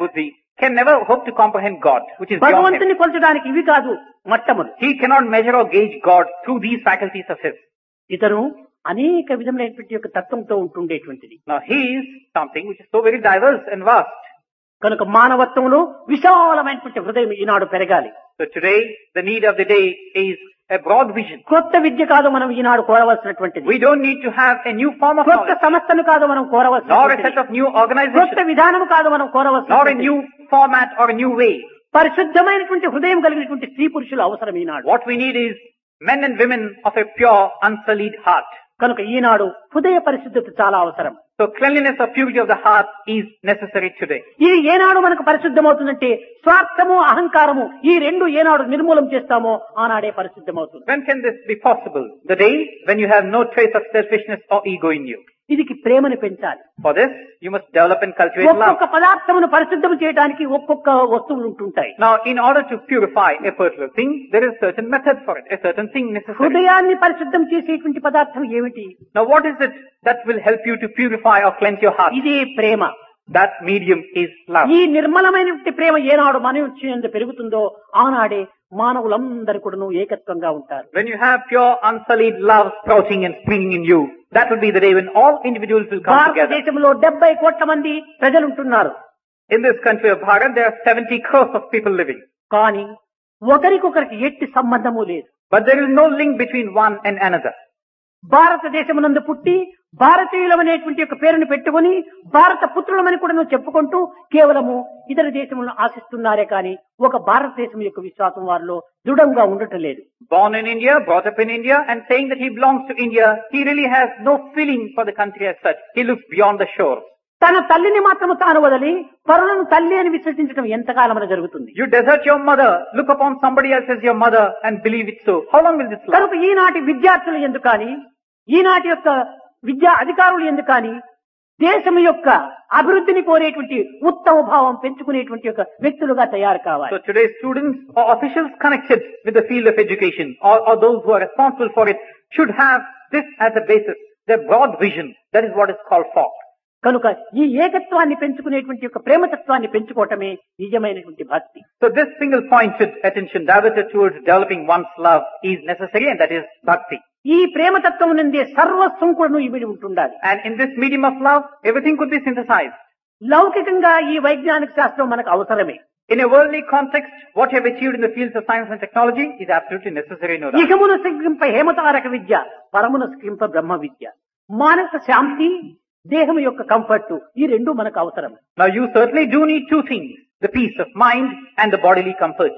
[SPEAKER 1] can never hope to comprehend God, which is beyond him.
[SPEAKER 2] భగవంతుని కొలచడానికి ఇవి కాదు మట్టములు.
[SPEAKER 1] He cannot measure or gauge God through these faculties of his.
[SPEAKER 2] ఇతను అనేక విధములైనటువంటి యొక్క తత్వంతో ఉంటుండేటువంటిది.
[SPEAKER 1] Now he is something which is so very diverse and vast.
[SPEAKER 2] కనుక మానవత్వంలో విశాలమైనటువంటి హృదయం ఈనాడు పెరగాలి.
[SPEAKER 1] So today, the need of the day is a broad vision.
[SPEAKER 2] కొత్త విద్య కాదు మనం ఈనాడు కోరవలసినటువంటిది.
[SPEAKER 1] We don't need to have a new form of
[SPEAKER 2] కొత్త
[SPEAKER 1] knowledge,
[SPEAKER 2] సంస్థను కాదు మనం
[SPEAKER 1] nor a
[SPEAKER 2] కోరవలసినటువంటిది.
[SPEAKER 1] set of new
[SPEAKER 2] కొత్త
[SPEAKER 1] organizations,
[SPEAKER 2] విధానం కాదు మనం
[SPEAKER 1] nor a
[SPEAKER 2] కోరవలసినటువంటిది.
[SPEAKER 1] new format or a new way.
[SPEAKER 2] పరిశుద్ధమైనటువంటి హృదయం కలిగినటువంటి స్త్రీ పురుషులు అవసరం ఈనాడు.
[SPEAKER 1] What we need is men and women of a pure, unsullied heart.
[SPEAKER 2] కనుక ఈనాడు హృదయ పరిశుద్ధత చాలా అవసరం.
[SPEAKER 1] So cleanliness or purity of the heart is necessary today.
[SPEAKER 2] ఇది ఏనాడు మనకు పరిశుద్ధమవుతుందంటే స్వార్థము అహంకారము ఈ రెండు ఏనాడు నిర్మూలం చేస్తామో ఆనాడే పరిశుద్ధమవుతుంది.
[SPEAKER 1] When can this be possible? The day when you have no trace of selfishness or ego in you.
[SPEAKER 2] ఇది ప్రేమను పెంచాలి.
[SPEAKER 1] For this, you must develop and cultivate love.
[SPEAKER 2] ఒక్కొక్క పదార్థమును పరిశుద్ధం చేయడానికి ఒక్కొక్క వస్తువులు ఉంటుంటాయి.
[SPEAKER 1] Now, in order to purify a particular thing, there is a certain method for it, a certain thing necessary.
[SPEAKER 2] హృదయాన్ని పరిశుద్ధం చేసేటువంటి పదార్థం ఏమిటి?
[SPEAKER 1] Now, what is it that will help you to purify or cleanse your heart?
[SPEAKER 2] ఇదే ప్రేమ.
[SPEAKER 1] That medium is love.
[SPEAKER 2] ఈ నిర్మలమైనటువంటి ప్రేమ ఏనాడు మనుష్యుని పరుగుతుందో ఆనాడే మానవులందరూ కూడాను ఏకత్వంగా ఉంటారు.
[SPEAKER 1] When you have pure, unsullied love sprouting and springing in you, that will be the day when all individuals will come together.
[SPEAKER 2] భారతదేశంలో 70 కోట్ల మంది ప్రజలు ఉంటున్నారు.
[SPEAKER 1] In this country of Bharat, there are 70 crores of people living.
[SPEAKER 2] కానీ ఒకరికొకరికి ఎట్టి సంబంధము లేదు.
[SPEAKER 1] But there is no link between one and another.
[SPEAKER 2] భారతదేశమునందు పుట్టి భారతీయులమనేటువంటి యొక్క పేరును పెట్టుకుని భారత పుత్రులమని కూడా నువ్వు చెప్పుకుంటూ కేవలము ఇతర దేశములను ఆశిస్తున్నారే కానీ ఒక భారతదేశం యొక్క విశ్వాసం వారిలో దృఢంగా ఉండటం లేదు.
[SPEAKER 1] Born in India, brought up in India, and saying that he belongs to India, he really has no feeling for the country as such. He looks beyond the shore.
[SPEAKER 2] తన తల్లిని మాత్రము తాను వదిలి పరులను తల్లి అని విశ్వసించడం ఎంతకాలమని జరుగుతుంది?
[SPEAKER 1] You desert your mother, look upon somebody else as your mother and believe it so. How long will this last?
[SPEAKER 2] కనుక ఈనాటి విద్యార్థులు ఎందుకని ఈనాటి యొక్క విద్యా అధికారులు ఎందుకని దేశం యొక్క అభివృద్ధిని కోరేటువంటి ఉత్తమ భావం పెంచుకునేటువంటి ఒక వ్యక్తులుగా తయారు కావాలి.
[SPEAKER 1] So today students or officials connected with the field of education or those who are responsible for it should have this as a basis, their broad vision. That is what is called thought.
[SPEAKER 2] కనుక ఈ ఏకత్వాన్ని పెంచుకునేటువంటి యొక్క ప్రేమతత్వాన్ని పెంచుకోవటమే నిజమైనటువంటి భక్తి.
[SPEAKER 1] So this single pointed attention diverted towards developing one's love is necessary, and that is bhakti.
[SPEAKER 2] ఈ ప్రేమతత్వం నుండే సర్వస్వం కూడా ఇమిడి ఉంటుండాలి.
[SPEAKER 1] And in this medium of love, everything could be synthesized.
[SPEAKER 2] లౌకికంగా ఈ వైజ్ఞానిక శాస్త్రం మనకు అవసరమే.
[SPEAKER 1] In a worldly context, what you have achieved in the fields of science and technology is absolutely necessary, no doubt.
[SPEAKER 2] ఇహమున సిగ్గింప హేమతారక విద్య, పరమున సిగ్గింప బ్రహ్మ విద్య. మానసిక శాంతి, దేహం యొక్క కంఫర్ట్ ఈ రెండు మనకు అవసరం.
[SPEAKER 1] Now you certainly do need two things, the peace of mind and the bodily comfort.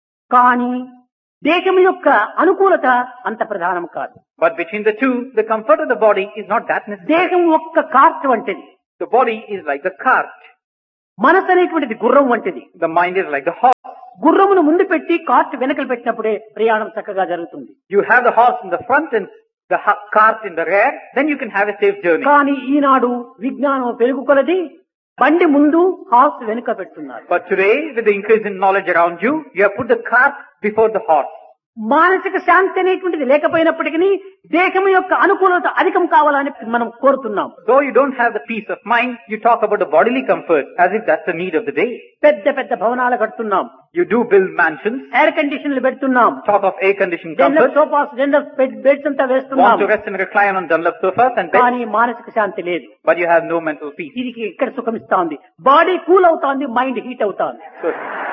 [SPEAKER 2] కానీ దేహం యొక్క అనుకూలత అంత ప్రధానం కాదు.
[SPEAKER 1] But between the two, the comfort of the body is not that necessary.
[SPEAKER 2] దేహం ఒక్క కార్ట్ వంటిది.
[SPEAKER 1] The body is like the cart.
[SPEAKER 2] మనసు అనేటువంటిది గుర్రం వంటిది.
[SPEAKER 1] The mind is like the horse.
[SPEAKER 2] గుర్రమును ముందు పెట్టి కార్ట్ వెనకలు పెట్టినప్పుడే ప్రయాణం చక్కగా జరుగుతుంది.
[SPEAKER 1] You have the horse in the front and the cart in the rear, then you can have a safe journey.
[SPEAKER 2] కానీ ఈనాడు విజ్ఞానం పెరుగుకొలది బండి ముందు హార్స్ వెనుక పెడుతున్నారు.
[SPEAKER 1] But today, with the increase in knowledge around you, you have put the cart before the horse.
[SPEAKER 2] మానసిక శాంతి అనేటువంటిది లేకపోయినప్పటికీ దేహం యొక్క అనుకూలత అధికం కావాలని మనం కోరుతున్నాం.
[SPEAKER 1] Though you don't have the peace of mind, you talk about the bodily comfort as if that's the need of the day.
[SPEAKER 2] పెద్ద పెద్ద భవనాలు కడుతున్నాం.
[SPEAKER 1] You do build mansions,
[SPEAKER 2] air కండిషన్లు పెడుతున్నాం.
[SPEAKER 1] talk of air conditioned
[SPEAKER 2] general
[SPEAKER 1] comfort,
[SPEAKER 2] sofas, general beds అంతా
[SPEAKER 1] want
[SPEAKER 2] వేస్తున్నాం.
[SPEAKER 1] to rest and recline on Dunlop sofas and beds,
[SPEAKER 2] కానీ మానసిక శాంతి లేదు.
[SPEAKER 1] but you have no mental peace.
[SPEAKER 2] ఇది ఇక్కడ సుఖం ఇస్తాంది. Body cool అవుతాంది, mind heat అవుతాంది.
[SPEAKER 1] So,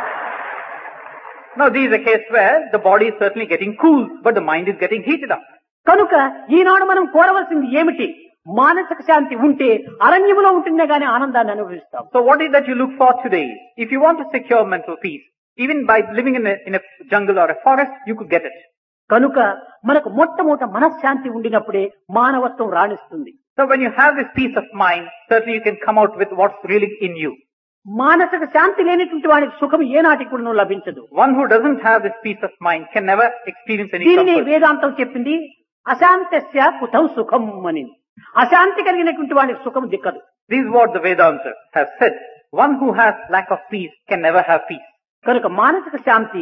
[SPEAKER 1] now these are cases where the body is certainly getting cool, but the mind is getting heated up.
[SPEAKER 2] కనుక ఈనాడు మనం కోరవలసింది ఏమిటి? మానసిక శాంతి ఉంటే అరణ్యములో ఉంటుందే గానీ ఆనందాన్ని అనుభవిస్తాం.
[SPEAKER 1] So what is that you look for today? If you want to secure mental peace, even by living in a jungle or a forest, you could get it.
[SPEAKER 2] కనుక మనకు మొట్టమొదట మనశ్శాంతి ఉండినప్పుడే మానవత్వం రాణిస్తుంది.
[SPEAKER 1] So when you have this peace of mind, certainly you can come out with what's really in you.
[SPEAKER 2] మానసిక శాంతి లేనటువంటి వాడికి సుఖం ఏనాటికి కూడా లభించదు.
[SPEAKER 1] One who doesn't have this peace of mind can never experience any
[SPEAKER 2] దీనిని
[SPEAKER 1] comfort.
[SPEAKER 2] వేదాంతం చెప్పింది అశాంతస్య కుతం సుఖం అని. అశాంతి కలిగినటువంటి వాడికి సుఖం దిక్కదు.
[SPEAKER 1] This is what the Vedanta has said. One who has lack of peace can never have peace.
[SPEAKER 2] కనుక మానసిక శాంతి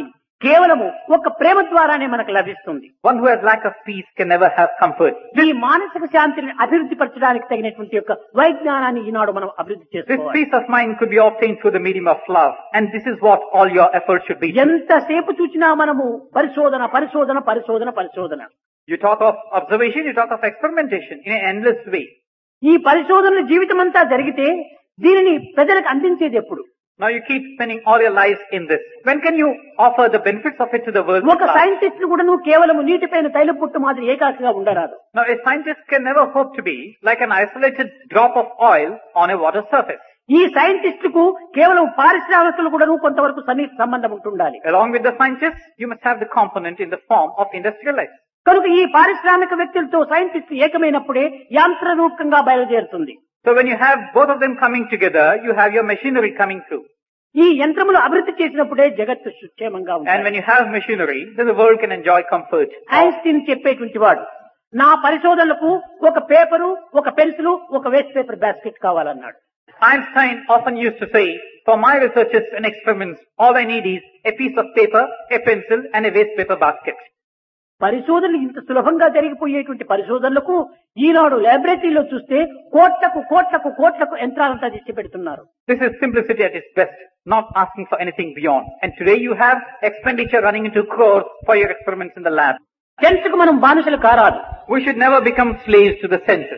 [SPEAKER 2] కేవలము ఒక ప్రేమ ద్వారానే మనకు లభిస్తుంది.
[SPEAKER 1] One who has lack of peace can never have comfort.
[SPEAKER 2] ఈ మానసిక శాంతిని అభివృద్ధి పరచడానికి తగినటువంటి యొక్క వైజ్ఞానాన్ని ఈనాడు మనం అభివృద్ధి
[SPEAKER 1] This
[SPEAKER 2] చేసుకోవాలి.
[SPEAKER 1] peace of mind could be obtained through the medium of love, and this is what all your efforts should be.
[SPEAKER 2] ఎంతసేపు చూసినా మనము పరిశోధన పరిశోధన పరిశోధన పరిశోధన.
[SPEAKER 1] You talk of observation, you talk of experimentation in an endless way.
[SPEAKER 2] ఈ పరిశోధనల జీవితం అంతా జరిగితే దీనిని ప్రజలకు అందించేది ఎప్పుడు?
[SPEAKER 1] Now you keep spending all your lives in this. When can you offer the benefits of it to the world?
[SPEAKER 2] ఒక సైంటిస్ట్ కూడా నువ్వు కేవలం నీటిపైన తైలపుట్టు మాదిరి ఏకాకిగా ఉండరాదు.
[SPEAKER 1] Now a scientist can never hope to be like an isolated drop of oil on a water surface.
[SPEAKER 2] ఈ scientist కు కేవలం పారిశ్రామికులు కూడా కొంతవరకు సన్నిహిత సంబంధం ఉంటుండాలి.
[SPEAKER 1] Along with the scientists, you must have the component in the form of industrial life.
[SPEAKER 2] కనుక ఈ పారిశ్రామిక వ్యక్తులతో సైంటిస్ట్ ఏకమైనప్పుడే యాంత్ర రూపకంగా బయలుదేరుతుంది.
[SPEAKER 1] So when you have both of them coming together, you have your machinery coming through.
[SPEAKER 2] ఈ యంత్రములు అభివృద్ధి చేసినప్పుడే జగత్తు సుక్షేమంగా
[SPEAKER 1] And
[SPEAKER 2] ఉంటుంది.
[SPEAKER 1] when you have machinery, then the world can enjoy comfort.
[SPEAKER 2] Einstein చెప్పేటువంటి వాడు నా పరిశోధనలకు ఒక పేపరు, ఒక పెన్సిల్, ఒక వేస్ట్ పేపర్ బాస్కెట్ కావాలన్నాడు.
[SPEAKER 1] Einstein often used to say, for my researches and experiments, all I need is a piece of paper, a pencil and a waste paper basket.
[SPEAKER 2] పరిశోధనలు ఇంత సులభంగా జరిగిపోయేటువంటి పరిశోధనలకు ఈనాడు లాబొరేటరీలో చూస్తే కోట్లకు కోట్లకు కోట్లకు యంత్రాలంతా తెచ్చి పెడుతున్నారు.
[SPEAKER 1] This is simplicity at its best, not asking for anything beyond. And today you have expenditure running into crores for your experiments in the lab.
[SPEAKER 2] Sense కు మనం బానిసలు కారాదు.
[SPEAKER 1] We should never become slaves to the senses.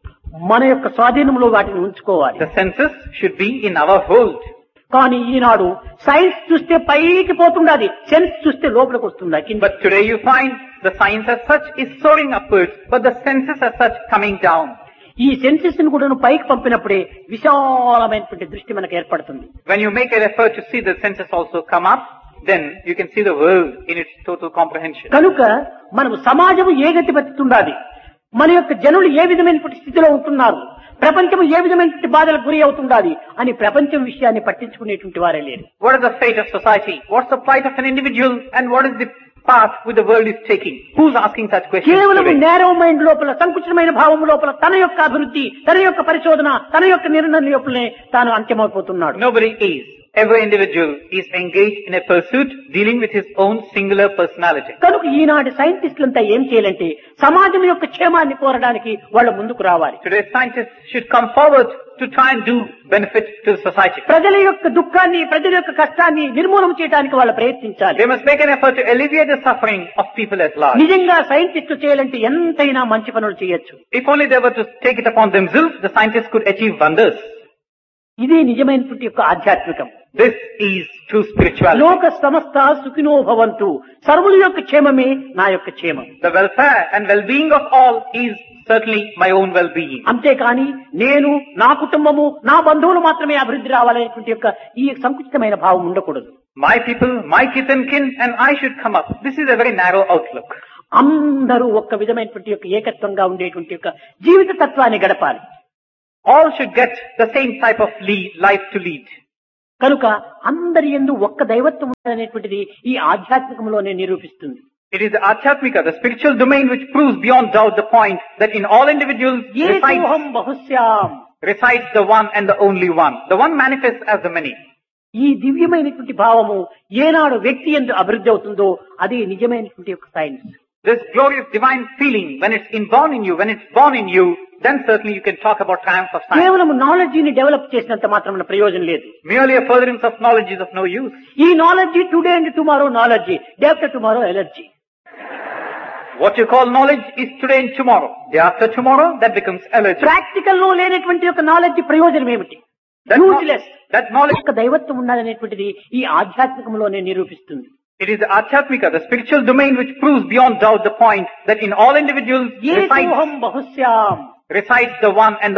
[SPEAKER 2] మన యొక్క స్వాధీనంలో వాటిని ఉంచుకోవాలి.
[SPEAKER 1] The senses should be in our hold.
[SPEAKER 2] కానీ ఈనాడు సైన్స్ చూస్తే పైకి పోతుండాది, సెన్స్ చూస్తే లోపలికి వస్తుంది.
[SPEAKER 1] But today you find the science as such is soaring upwards, but the senses as such coming down.
[SPEAKER 2] ఈ సెన్సెస్ ను కూడా పైకి పంపినప్పుడే విశాలమైనటువంటి దృష్టి మనకు ఏర్పడుతుంది.
[SPEAKER 1] When you make an effort to see the senses also come up, then you can see the world in its total comprehension.
[SPEAKER 2] కనుక మనము సమాజము ఏ గతి పడుతుండాలి, మన యొక్క జనులు ఏ విధమైనటువంటి స్థితిలో ఉంటున్నారు, ప్రపంచం ఏ విధమైనటువంటి బాధలకు గురి అవుతుండాలి అని ప్రపంచం విషయాన్ని పట్టించుకునేటువంటి వారే లేరు.
[SPEAKER 1] What is the fate of society? What's the plight of an individual? And what is the path which the world is taking? Who's asking such questions
[SPEAKER 2] కేవలం
[SPEAKER 1] today?
[SPEAKER 2] నేరో మైండ్ లోపల, సంకుచితమైన భావం లోపల తన యొక్క అభివృద్ధి, తన యొక్క పరిశోధన, తన యొక్క నిర్ణయం లోపలనే తాను అంత్యమైపోతున్నాడు.
[SPEAKER 1] Nobody is. Every individual is engaged in a pursuit dealing with his own singular personality.
[SPEAKER 2] కనుక ఈనాటి సైంటిస్టులంతా ఏం చేయాలంటే సమాజం యొక్క క్షేమాన్ని కోరడానికి వాళ్ళు ముందుకు రావాలి.
[SPEAKER 1] Today scientists should come forward to try and do benefit to the society.
[SPEAKER 2] ప్రజల యొక్క దుఃఖాన్ని, ప్రజల యొక్క కష్టాన్ని నిర్మూలన చేయడానికి వాళ్ళు ప్రయత్నించాలి.
[SPEAKER 1] They must make an effort to alleviate the suffering of people at large.
[SPEAKER 2] నిజంగా సైంటిస్టులు చేయాలంటే ఎంతైనా మంచి పనులు చేయొచ్చు.
[SPEAKER 1] If only they were to take it upon themselves, the scientists could achieve wonders.
[SPEAKER 2] ఇదే నిజమైనటువంటి యొక్క ఆధ్యాత్మికం.
[SPEAKER 1] This is true spirituality.
[SPEAKER 2] లోక సమస్త సుఖినో భవంతు, సర్వుల యొక్క క్షేమమే నా యొక్క క్షేమం.
[SPEAKER 1] The welfare and well-being of all is certainly my own well-being.
[SPEAKER 2] అంతేకాని నేను, నా కుటుంబము, నా బంధువులు మాత్రమే అభివృద్ధి రావాలనేటువంటి యొక్క ఈ సంకుచితమైన భావం ఉండకూడదు.
[SPEAKER 1] My people, my kith and kin, and I should come up. This is a very narrow outlook.
[SPEAKER 2] అందరూ ఒక్క విధమైనటువంటి యొక్క ఏకత్వంగా ఉండేటువంటి యొక్క జీవిత తత్వాన్ని గడపాలి.
[SPEAKER 1] All should get the same type of life to lead.
[SPEAKER 2] కనుక అందరి యందు ఒక్క దైవత్వం అనేటువంటిది ఈ ఆధ్యాత్మికంలోనే నిరూపిస్తుంది.
[SPEAKER 1] It is the Adhyatmika, the spiritual domain, which proves beyond doubt the point that in all individuals
[SPEAKER 2] ఏకోహం బహుశ్యాం,
[SPEAKER 1] resides the one and the only one. The one manifests as the many.
[SPEAKER 2] ఈ దివ్యమైనటువంటి భావము ఏనాడు వ్యక్తి యందు అభివృద్ధి అవుతుందో అది నిజమైనటువంటి యొక్క science.
[SPEAKER 1] This glorious divine feeling, when it's inborn in you, when it's born in you, then certainly you can talk about triumph of science.
[SPEAKER 2] కేవలం నాలెడ్జిని డెవలప్ చేసినంత మాత్రమే ప్రయోజనం లేదు.
[SPEAKER 1] Merely a furtherance of knowledge is of no use.
[SPEAKER 2] ఈ knowledge today and tomorrow knowledge, day after tomorrow allergy.
[SPEAKER 1] What you call knowledge is today and tomorrow. Day after tomorrow, that becomes allergy.
[SPEAKER 2] Practical లో లేనటువంటి యొక్క knowledge ప్రయోజనం ఏమిటి? Useless.
[SPEAKER 1] That knowledge,
[SPEAKER 2] ఒక దైవత్వం ఉండాలనేటువంటిది ఈ ఆధ్యాత్మికంలోనే నిరూపిస్తుంది.
[SPEAKER 1] it is the Adhyatmika, the spiritual domain, which proves beyond doubt the point that in all individuals
[SPEAKER 2] ఏకోహం బహుశ్యాం,
[SPEAKER 1] resides the one and the